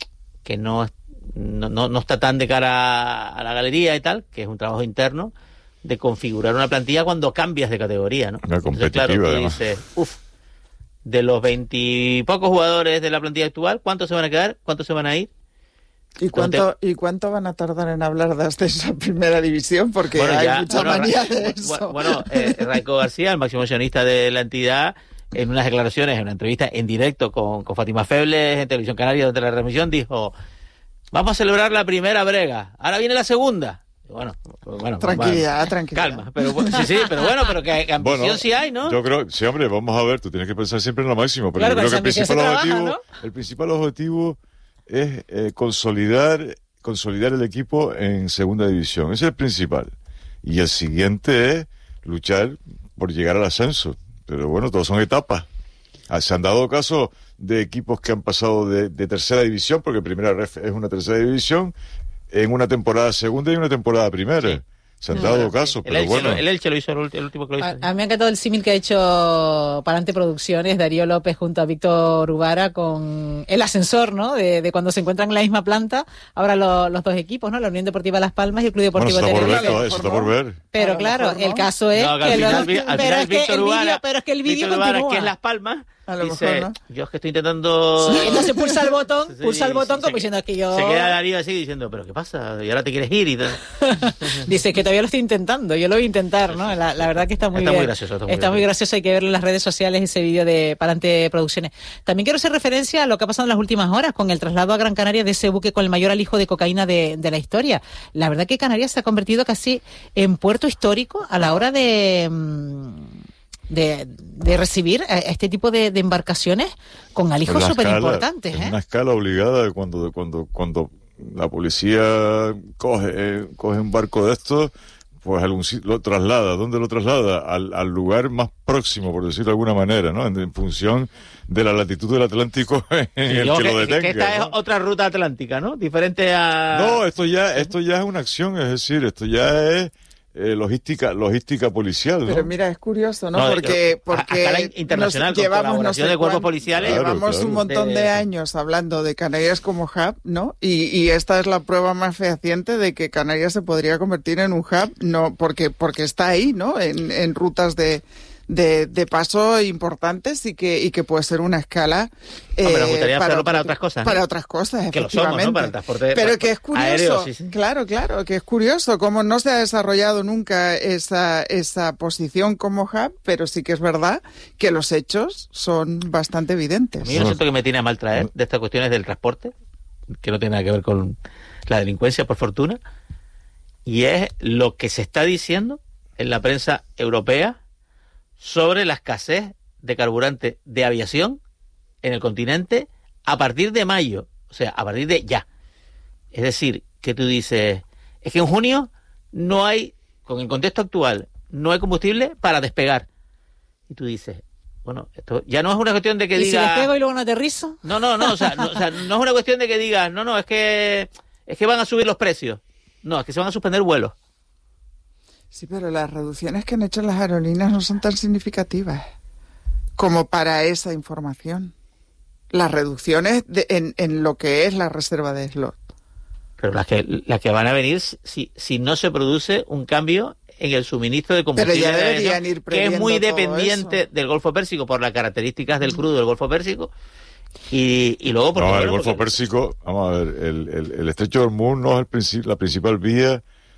está tan de cara a la galería y tal, que es un trabajo interno de configurar una plantilla cuando cambias de categoría, ¿no? Una competitiva, entonces, claro, además. Dices, de los 20 y pocos jugadores de la plantilla actual, ¿cuántos se van a quedar? ¿Cuántos se van a ir? ¿Y cuánto van a tardar en hablar de ascenso a primera división? Porque hay mucha manía de eso. Raico García, el máximo accionista de la entidad, en unas declaraciones, en una entrevista en directo con Fátima Febles en Televisión Canaria, durante la transmisión, dijo: vamos a celebrar la primera brega, ahora viene la segunda. Bueno, tranquilidad. Calma, pero pero que ambición sí hay, ¿no? Yo creo, sí, hombre, vamos a ver, tú tienes que pensar siempre en lo máximo, pero claro, yo creo que el principal objetivo es consolidar el equipo en segunda división. Ese es el principal. Y el siguiente es luchar por llegar al ascenso. Pero bueno, todos son etapas. Se han dado casos de equipos que han pasado de tercera división, porque primera ref es una tercera división, en una temporada segunda y una temporada primera. Sí. Se han dado casos, pero bueno. El Elche lo hizo, el último que lo hizo. A mí me ha encantado el símil que ha hecho Palante Producciones, Darío López junto a Víctor Ubara con el ascensor, ¿no? De cuando se encuentran en la misma planta, ahora los dos equipos, ¿no? La Unión Deportiva Las Palmas y el Club Deportivo Tenerife. Eso está por ver. Pero claro, el caso es pero es que el vídeo continúa. Que es Las Palmas. A lo dice, mejor, ¿no? Yo es que estoy intentando... Sí, entonces pulsa el botón como diciendo que yo... Se queda Darío así diciendo, ¿pero qué pasa? ¿Y ahora te quieres ir? Y tal. Dice que todavía lo estoy intentando, yo lo voy a intentar, ¿no? La verdad que está muy bien. Está muy gracioso, hay que verlo en las redes sociales, ese vídeo de Palante Producciones. También quiero hacer referencia a lo que ha pasado en las últimas horas con el traslado a Gran Canaria de ese buque con el mayor alijo de cocaína de la historia. La verdad que Canarias se ha convertido casi en puerto histórico a la hora de recibir a este tipo de embarcaciones con alijos súper importantes. Es una escala obligada cuando la policía coge un barco de estos, pues lo traslada. ¿Dónde lo traslada? Al lugar más próximo, por decirlo de alguna manera, ¿no? En función de la latitud del Atlántico en el que lo detenga. Que esta es otra ruta atlántica, ¿no? Diferente a... No, esto ya es una acción, es decir, esto ya es logística policial, ¿no? Pero mira, es curioso, ¿no? Porque internacional, con colaboración de cuerpos policiales. Llevamos un montón de años hablando de Canarias como hub, ¿no? Y esta es la prueba más fehaciente de que Canarias se podría convertir en un hub, no porque está ahí, ¿no? En rutas de de pasos importantes y que puede ser una escala me gustaría hacerlo para otras cosas. Para otras cosas, que efectivamente. Lo somos, ¿no? Para el transporte pero que es curioso, aéreo, sí. Claro, que es curioso cómo no se ha desarrollado nunca esa posición como hub, pero sí que es verdad que los hechos son bastante evidentes. A mí yo siento que me tiene a mal traer de estas cuestiones del transporte, que no tiene nada que ver con la delincuencia, por fortuna, y es lo que se está diciendo en la prensa europea sobre la escasez de carburante de aviación en el continente a partir de mayo, o sea, a partir de ya. Es decir, que tú dices, es que en junio no hay, con el contexto actual, no hay combustible para despegar. Y tú dices, bueno, esto ya no es una cuestión de que diga... ¿Y si despego y luego no aterrizo? No, o sea, no es una cuestión de que digas, es que van a subir los precios. No, es que se van a suspender vuelos. Sí, pero las reducciones que han hecho las aerolíneas no son tan significativas como para esa información. Las reducciones en lo que es la reserva de slot. Pero las que van a venir si no se produce un cambio en el suministro de combustible, pero ya deberían ir que es muy dependiente eso. del Golfo Pérsico por las características del crudo del Golfo Pérsico y luego porque, el Golfo Pérsico, vamos a ver, el estrecho de Hormuz no es la principal vía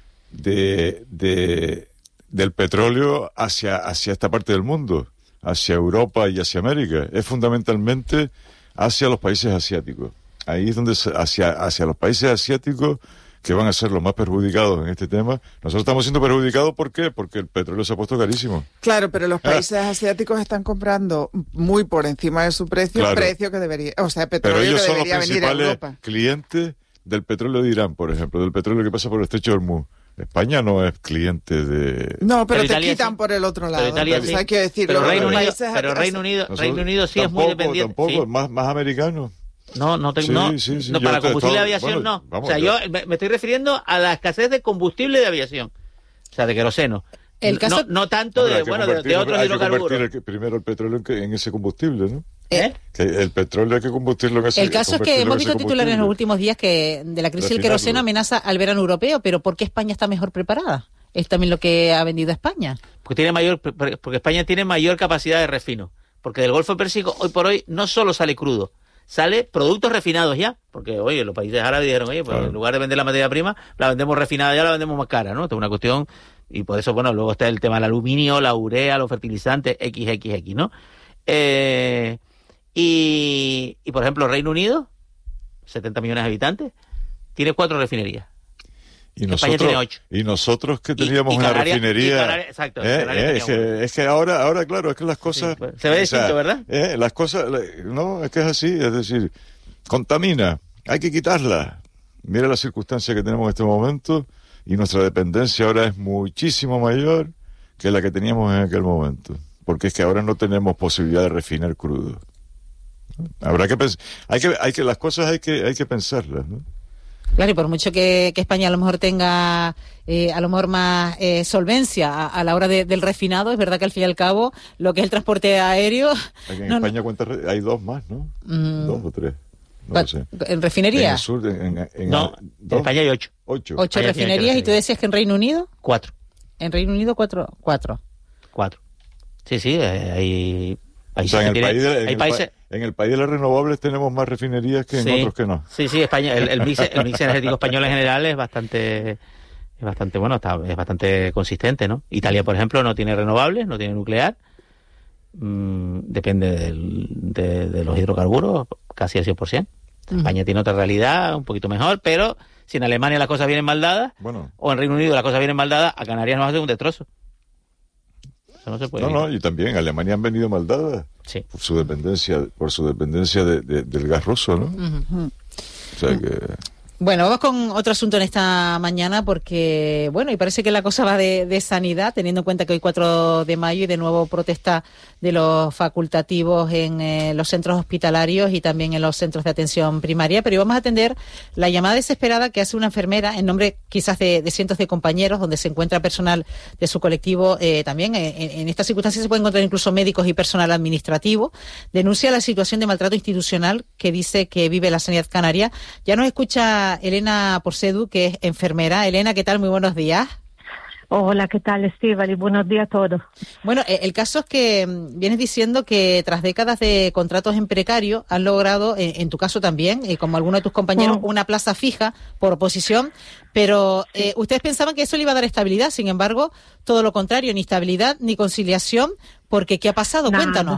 del petróleo hacia esta parte del mundo, hacia Europa y hacia América. Es fundamentalmente hacia los países asiáticos. Ahí es donde hacia los países asiáticos que van a ser los más perjudicados en este tema. Nosotros estamos siendo perjudicados, ¿por qué? Porque el petróleo se ha puesto carísimo. Claro, pero los países asiáticos están comprando muy por encima de su precio, claro. Precio que debería, o sea, petróleo pero ellos que son debería los venir a Europa. principales clientes del petróleo de Irán, por ejemplo, del petróleo que pasa por el estrecho de Hormuz. España no es cliente de... No, pero te Italia quitan sí. por el otro lado. Italia sí. Hay que decirlo. Reino Unido sí es muy dependiente. Tampoco, más americano. No, para combustible de aviación no. Vamos, o sea, yo me estoy refiriendo a la escasez de combustible de aviación. O sea, de queroseno. El caso... no tanto de otros hidrocarburos. Hay que primero el petróleo en ese combustible, ¿no? ¿Eh? Que el petróleo hay que convertirlo en ese. El caso es que hemos visto titulares en los últimos días que de la crisis del queroseno amenaza al verano europeo, pero ¿por qué España está mejor preparada? Es también lo que ha vendido España. Porque España tiene mayor capacidad de refino. Porque del Golfo Pérsico hoy por hoy no solo sale crudo, sale productos refinados ya. Porque, oye, los países árabes dijeron, oye, pues en lugar de vender la materia prima, la vendemos refinada ya, la vendemos más cara, ¿no? Esto es una cuestión, y por eso, bueno, luego está el tema del aluminio, la urea, los fertilizantes, XXX, ¿no? Y por ejemplo, Reino Unido, 70 millones de habitantes, tiene 4 refinerías. Y España tiene 8. Y nosotros que teníamos una refinería. Exacto. Es que ahora, claro, es que las cosas. Sí, pues, se ve distinto, ¿verdad? Las cosas. No, es que es así. Es decir, contamina. Hay que quitarla. Mira la circunstancia que tenemos en este momento. Y nuestra dependencia ahora es muchísimo mayor que la que teníamos en aquel momento. Porque es que ahora no tenemos posibilidad de refinar crudo. Habrá que pensar. Las cosas hay que pensarlas, ¿no? Claro, y por mucho que España a lo mejor tenga a lo mejor más solvencia a la hora del refinado, es verdad que al fin y al cabo lo que es el transporte aéreo... En España hay 2 más, ¿no? 2 o 3. No lo sé. ¿En refinería? En el sur, en España hay 8. 8 refinerías, y tú decías que en Reino Unido... 4. En Reino Unido 4. 4. Sí, hay... O sea, en el país de las renovables tenemos más refinerías que en otros que no. Sí, España, el mix energético español en general es bastante bueno, es bastante consistente, ¿no? Italia, por ejemplo, no tiene renovables, no tiene nuclear, depende de los hidrocarburos, casi al 100%. España tiene otra realidad, un poquito mejor, pero si en Alemania las cosas vienen mal dadas, o en Reino Unido las cosas vienen mal dadas, a Canarias nos hace un destrozo. No se puede. Y también Alemania han venido mal dadas por su dependencia del gas ruso, ¿no? O sea que... Bueno, vamos con otro asunto en esta mañana porque, bueno, y parece que la cosa va de sanidad, teniendo en cuenta que hoy 4 de mayo y de nuevo protesta de los facultativos en los centros hospitalarios y también en los centros de atención primaria, pero vamos a atender la llamada desesperada que hace una enfermera en nombre quizás de cientos de compañeros, donde se encuentra personal de su colectivo, también en estas circunstancias se pueden encontrar incluso médicos y personal administrativo. Denuncia la situación de maltrato institucional que dice que vive la sanidad canaria. Ya nos escucha Elena Porcedu, que es enfermera. Elena, ¿qué tal? Muy buenos días. Hola, ¿qué tal, Estíbaliz? Y buenos días a todos. Bueno, el caso es que vienes diciendo que tras décadas de contratos en precario han logrado, en tu caso también, como algunos de tus compañeros, una plaza fija por oposición, pero ustedes pensaban que eso le iba a dar estabilidad, sin embargo, todo lo contrario, ni estabilidad ni conciliación, porque ¿qué ha pasado? Nada. Cuéntanos.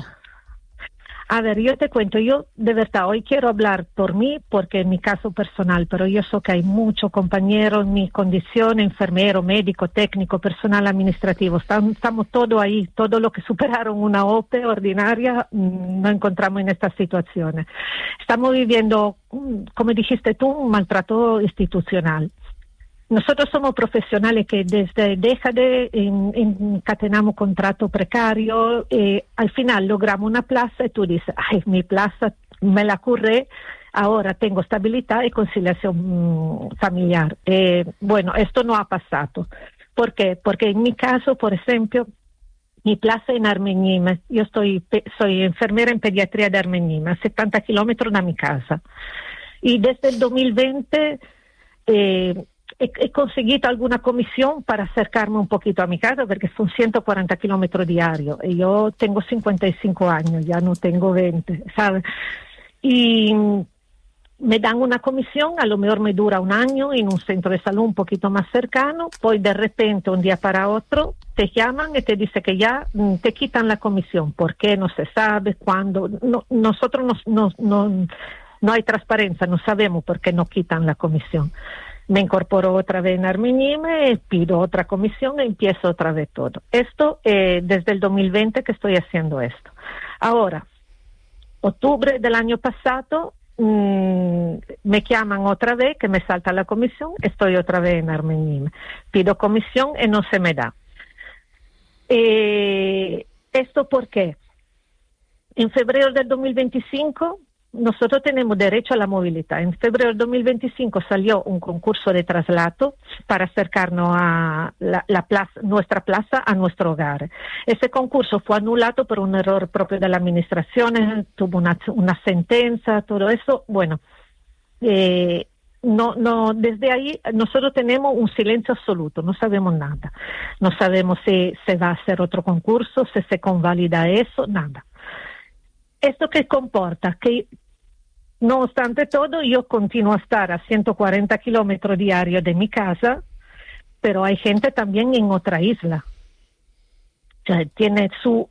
A ver, yo te cuento, yo de verdad hoy quiero hablar por mí, porque es mi caso personal, pero yo sé que hay muchos compañeros en mi condición, enfermero, médico, técnico, personal administrativo, estamos todos ahí, todo lo que superaron una OPE ordinaria, nos encontramos en estas situaciones. Estamos viviendo, como dijiste tú, un maltrato institucional. Nosotros somos profesionales que desde décadas encadenamos contrato precario, al final logramos una plaza y tú dices, ay, mi plaza me la curré, ahora tengo estabilidad y conciliación familiar. Bueno, esto no ha pasado. ¿Por qué? Porque en mi caso, por ejemplo, mi plaza en Armeñime, yo soy enfermera en pediatría de Armeñime, a 70 kilómetros de mi casa. Y desde el 2020... he conseguido alguna comisión para acercarme un poquito a mi casa, porque son 140 kilómetros diarios. Y yo tengo 55 años, ya no tengo 20, ¿sabes? Y me dan una comisión, a lo mejor me dura un año en un centro de salud un poquito más cercano, pues de repente, un día para otro, te llaman y te dicen que ya te quitan la comisión. ¿Por qué? No se sabe, cuándo. Nosotros no hay transparencia, no sabemos por qué nos quitan la comisión. Me incorporo otra vez en Armeñime, pido otra comisión y empiezo otra vez todo. Esto desde el 2020 que estoy haciendo esto. Ahora, octubre del año pasado, me llaman otra vez, que me salta la comisión, estoy otra vez en Armeñime. Pido comisión y no se me da. ¿Esto por qué? En febrero del 2025... nosotros tenemos derecho a la movilidad. En febrero del 2025 salió un concurso de traslado para acercarnos a nuestra plaza a nuestro hogar. Ese concurso fue anulado por un error propio de la administración, tuvo una sentencia, todo eso. Bueno, desde ahí nosotros tenemos un silencio absoluto, no sabemos nada. No sabemos si se va a hacer otro concurso, si se convalida eso, nada. ¿Esto qué comporta? Que no obstante todo, yo continúo a estar a 140 kilómetros diarios de mi casa, pero hay gente también en otra isla. O sea, tiene su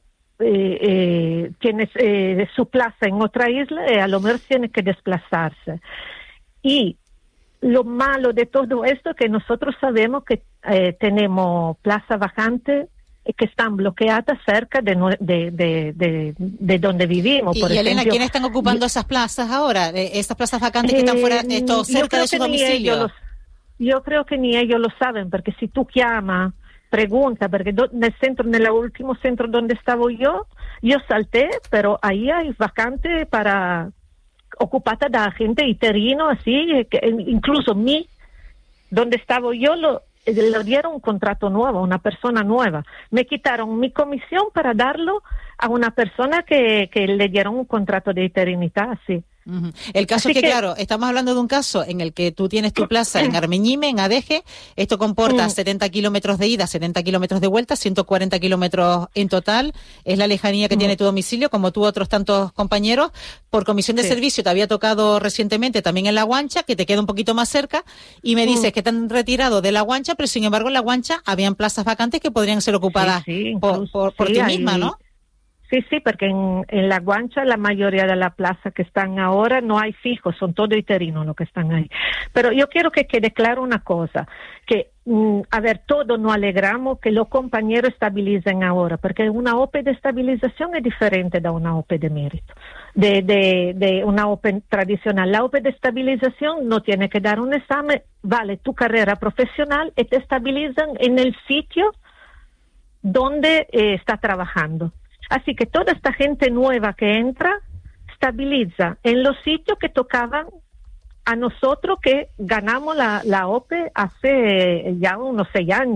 plaza en otra isla y a lo mejor tiene que desplazarse. Y lo malo de todo esto es que nosotros sabemos que tenemos plaza vacante que están bloqueadas cerca de donde vivimos. Por ejemplo, Elena, ¿quiénes están ocupando esas plazas ahora? Esas plazas vacantes que están fuera, cerca de su domicilio. Yo creo que ni ellos lo saben, porque si tú llamas, pregunta, porque en el último centro donde estaba yo salté, pero ahí hay vacante para ocupada de gente interino, así, que incluso donde estaba yo le dieron un contrato nuevo, a una persona nueva. Me quitaron mi comisión para darlo a una persona que le dieron un contrato de interinidad, sí. Uh-huh. El caso es que, claro, estamos hablando de un caso en el que tú tienes tu plaza en Armeñime, en Adeje. Esto comporta 70 kilómetros de ida, 70 kilómetros de vuelta, 140 kilómetros en total. Es la lejanía que tiene tu domicilio, como tú otros tantos compañeros. Por comisión de servicio te había tocado recientemente también en La Guancha, que te queda un poquito más cerca, y me dices que te han retirado de La Guancha, pero sin embargo en La Guancha habían plazas vacantes que podrían ser ocupadas por ti misma, ¿no? Sí, porque en La Guancha la mayoría de las plazas que están ahora no hay fijos, son todos interinos los que están ahí. Pero yo quiero que quede claro una cosa, que, todos nos alegramos que los compañeros estabilicen ahora, porque una OPE de estabilización es diferente de una OPE de mérito, de una OPE tradicional. La OPE de estabilización no tiene que dar un examen, vale tu carrera profesional y te estabilizan en el sitio donde está trabajando. Así que toda esta gente nueva que entra estabiliza en los sitios que tocaban a nosotros que ganamos la OPE hace ya unos 6 años.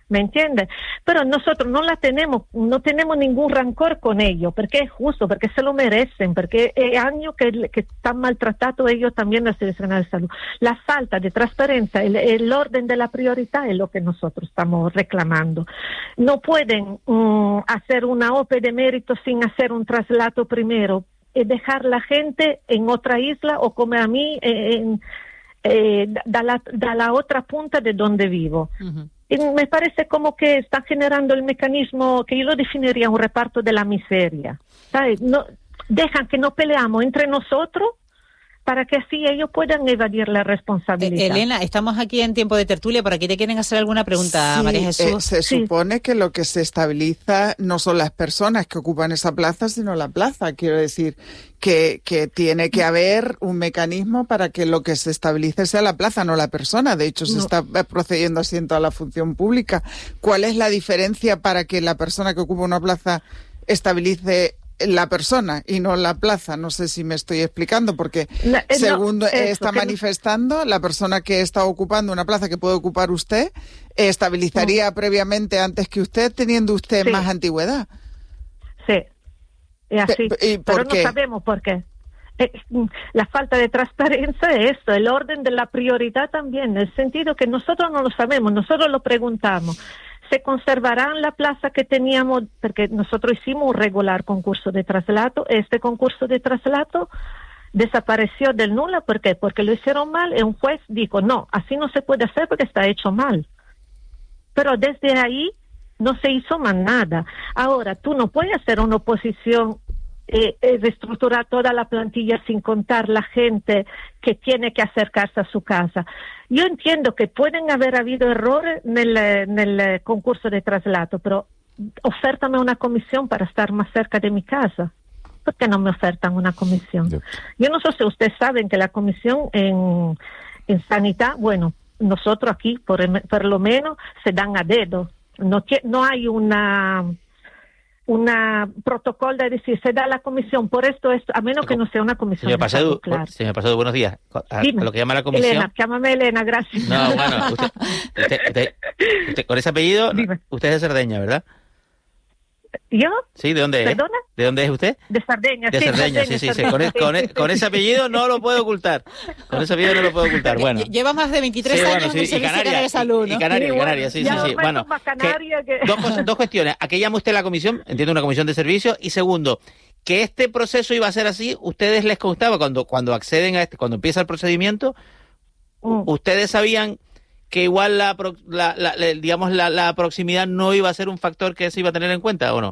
¿Me entiendes? Pero nosotros no tenemos ningún rancor con ellos, porque es justo, porque se lo merecen, porque es años que están maltratados ellos también las Direcciones de Salud. La falta de transparencia, el orden de la prioridad es lo que nosotros estamos reclamando. No pueden hacer una OPE de mérito sin hacer un traslado primero, dejar la gente en otra isla o como a mí da la otra punta de donde vivo. Uh-huh. Y me parece como que está generando el mecanismo que yo lo definiría un reparto de la miseria. ¿Sabes? No, dejan que no peleamos entre nosotros para que así ellos puedan evadir la responsabilidad. Elena, estamos aquí en tiempo de tertulia, por aquí te quieren hacer alguna pregunta, sí, María Jesús. Se supone que lo que se estabiliza no son las personas que ocupan esa plaza, sino la plaza. Quiero decir que tiene que haber un mecanismo para que lo que se estabilice sea la plaza, no la persona. De hecho, se está procediendo así en toda la función pública. ¿Cuál es la diferencia para que la persona que ocupa una plaza estabilice la persona y no la plaza? No sé si me estoy explicando, porque según está manifestando, la persona que está ocupando una plaza que puede ocupar usted, estabilizaría previamente antes que usted, teniendo usted más antigüedad. Sí, es así, pero no sabemos por qué. La falta de transparencia es esto, el orden de la prioridad también, en el sentido que nosotros no lo sabemos, nosotros lo preguntamos. ¿Se conservarán la plaza que teníamos? Porque nosotros hicimos un regular concurso de traslado. Este concurso de traslado desapareció del nula. ¿Por qué? Porque lo hicieron mal y un juez dijo, no, así no se puede hacer porque está hecho mal. Pero desde ahí no se hizo más nada. Ahora, tú no puedes hacer una oposición reestructurar toda la plantilla sin contar la gente que tiene que acercarse a su casa. Yo entiendo que pueden haber habido errores en el concurso de traslado, pero ofértame una comisión para estar más cerca de mi casa. ¿Por qué no me ofertan una comisión? Yo no sé si ustedes saben que la comisión en sanidad, bueno, nosotros aquí por lo menos se dan a dedo. No hay una protocolo de decir, se da la comisión por esto, a menos que no sea una comisión. Señor Pasado, buenos días. A lo que llama la comisión. Elena, llámame Elena, gracias. No, bueno, usted con ese apellido, usted es de Cerdeña, ¿verdad? ¿Yo? Sí, ¿de dónde ¿Perdona? es? ¿De dónde es usted? De Cerdeña. De Cerdeña, sí. Con ese apellido no lo puedo ocultar. Con ese apellido no lo puedo ocultar. Bueno. Lleva más de 23 años en el Servicio Canario de Salud, ¿no? Y Canarias, sí. Bueno, dos cuestiones. ¿A qué llama usted la comisión? Entiendo, una comisión de servicio. Y segundo, que este proceso iba a ser así, ¿ustedes les constaba cuando acceden a cuando empieza el procedimiento? ¿Ustedes sabían que igual la proximidad no iba a ser un factor que se iba a tener en cuenta, o no?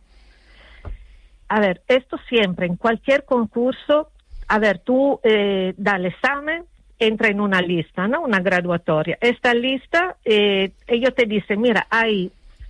A ver, esto siempre, en cualquier concurso, tú das el examen, entra en una lista, ¿no? Una graduatoria. Esta lista, ellos te dicen, mira, hay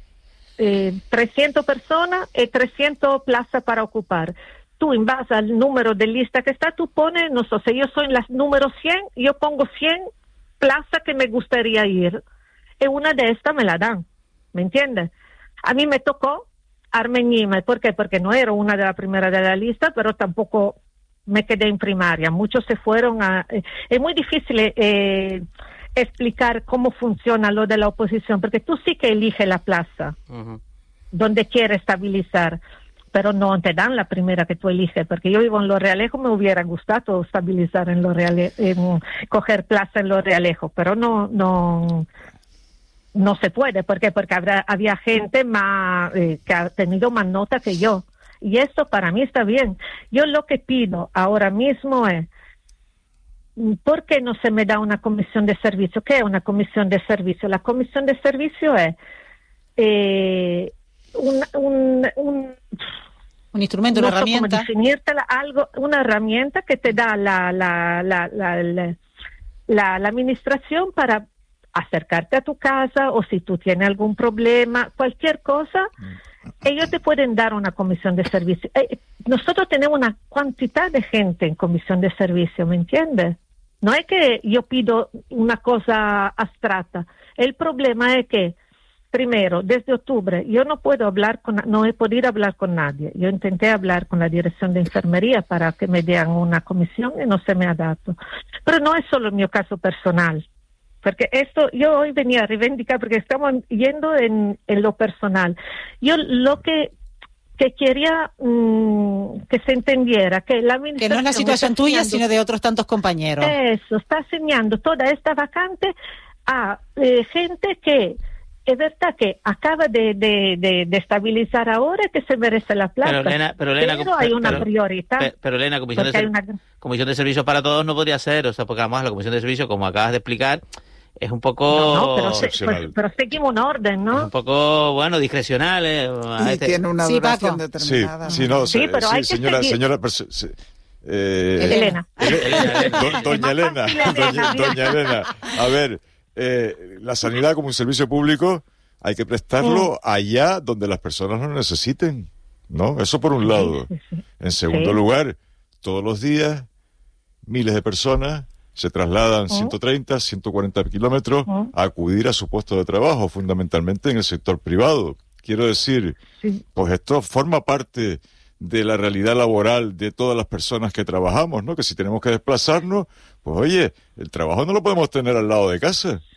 300 personas y 300 plazas para ocupar. Tú, en base al número de lista que está, tú pones, no sé, si yo soy la número 100, yo pongo 100 plaza que me gustaría ir, y una de estas me la dan, ¿me entiendes? A mí me tocó Armenime. ¿Por qué? Porque no era una de las primeras de la lista, pero tampoco me quedé en primaria. Muchos se fueron es muy difícil explicar cómo funciona lo de la oposición, porque tú sí que eliges la plaza donde quieres estabilizar, pero no te dan la primera que tú eliges, porque yo vivo en Los Realejos, me hubiera gustado estabilizar en Los Realejos, coger plaza en Los Realejos, pero no se puede. ¿Por qué? Porque había gente más que ha tenido más nota que yo, y esto para mí está bien. Yo lo que pido ahora mismo es, ¿por qué no se me da una comisión de servicio? ¿Qué es una comisión de servicio? La comisión de servicio es un instrumento, una herramienta. Una herramienta que te da la administración para acercarte a tu casa, o si tú tienes algún problema, cualquier cosa, ellos te pueden dar una comisión de servicio. Nosotros tenemos una cantidad de gente en comisión de servicio, ¿me entiendes? No es que yo pido una cosa abstracta. El problema es que, primero, desde octubre, yo no he podido hablar con nadie. Yo intenté hablar con la dirección de enfermería para que me den una comisión y no se me ha dado. Pero no es solo el mío caso personal. porque esto yo hoy venía a reivindicar, porque estamos yendo en lo personal. Yo lo que quería que se entendiera que la administración... Que no es la situación tuya, sino de otros tantos compañeros. Eso, está asignando toda esta vacante a gente que es verdad que acaba de estabilizar ahora, que se merece la plaza. Pero Elena, hay una prioridad. Pero Elena, Comisión de Servicios para Todos no podría ser, o sea, porque además la Comisión de Servicios, como acabas de explicar, es un poco... pero seguimos un orden, ¿no? Es un poco, bueno, discrecional. Y tiene una duración determinada. Sí, pero hay señora, Elena. Doña Elena. A ver, la sanidad como un servicio público hay que prestarlo allá donde las personas lo necesiten, ¿no? Eso por un lado. En segundo lugar, todos los días miles de personas se trasladan 130, 140 kilómetros a acudir a su puesto de trabajo, fundamentalmente en el sector privado. Quiero decir, pues esto forma parte de la realidad laboral de todas las personas que trabajamos, ¿no? Que si tenemos que desplazarnos, pues oye, el trabajo no lo podemos tener al lado de casa.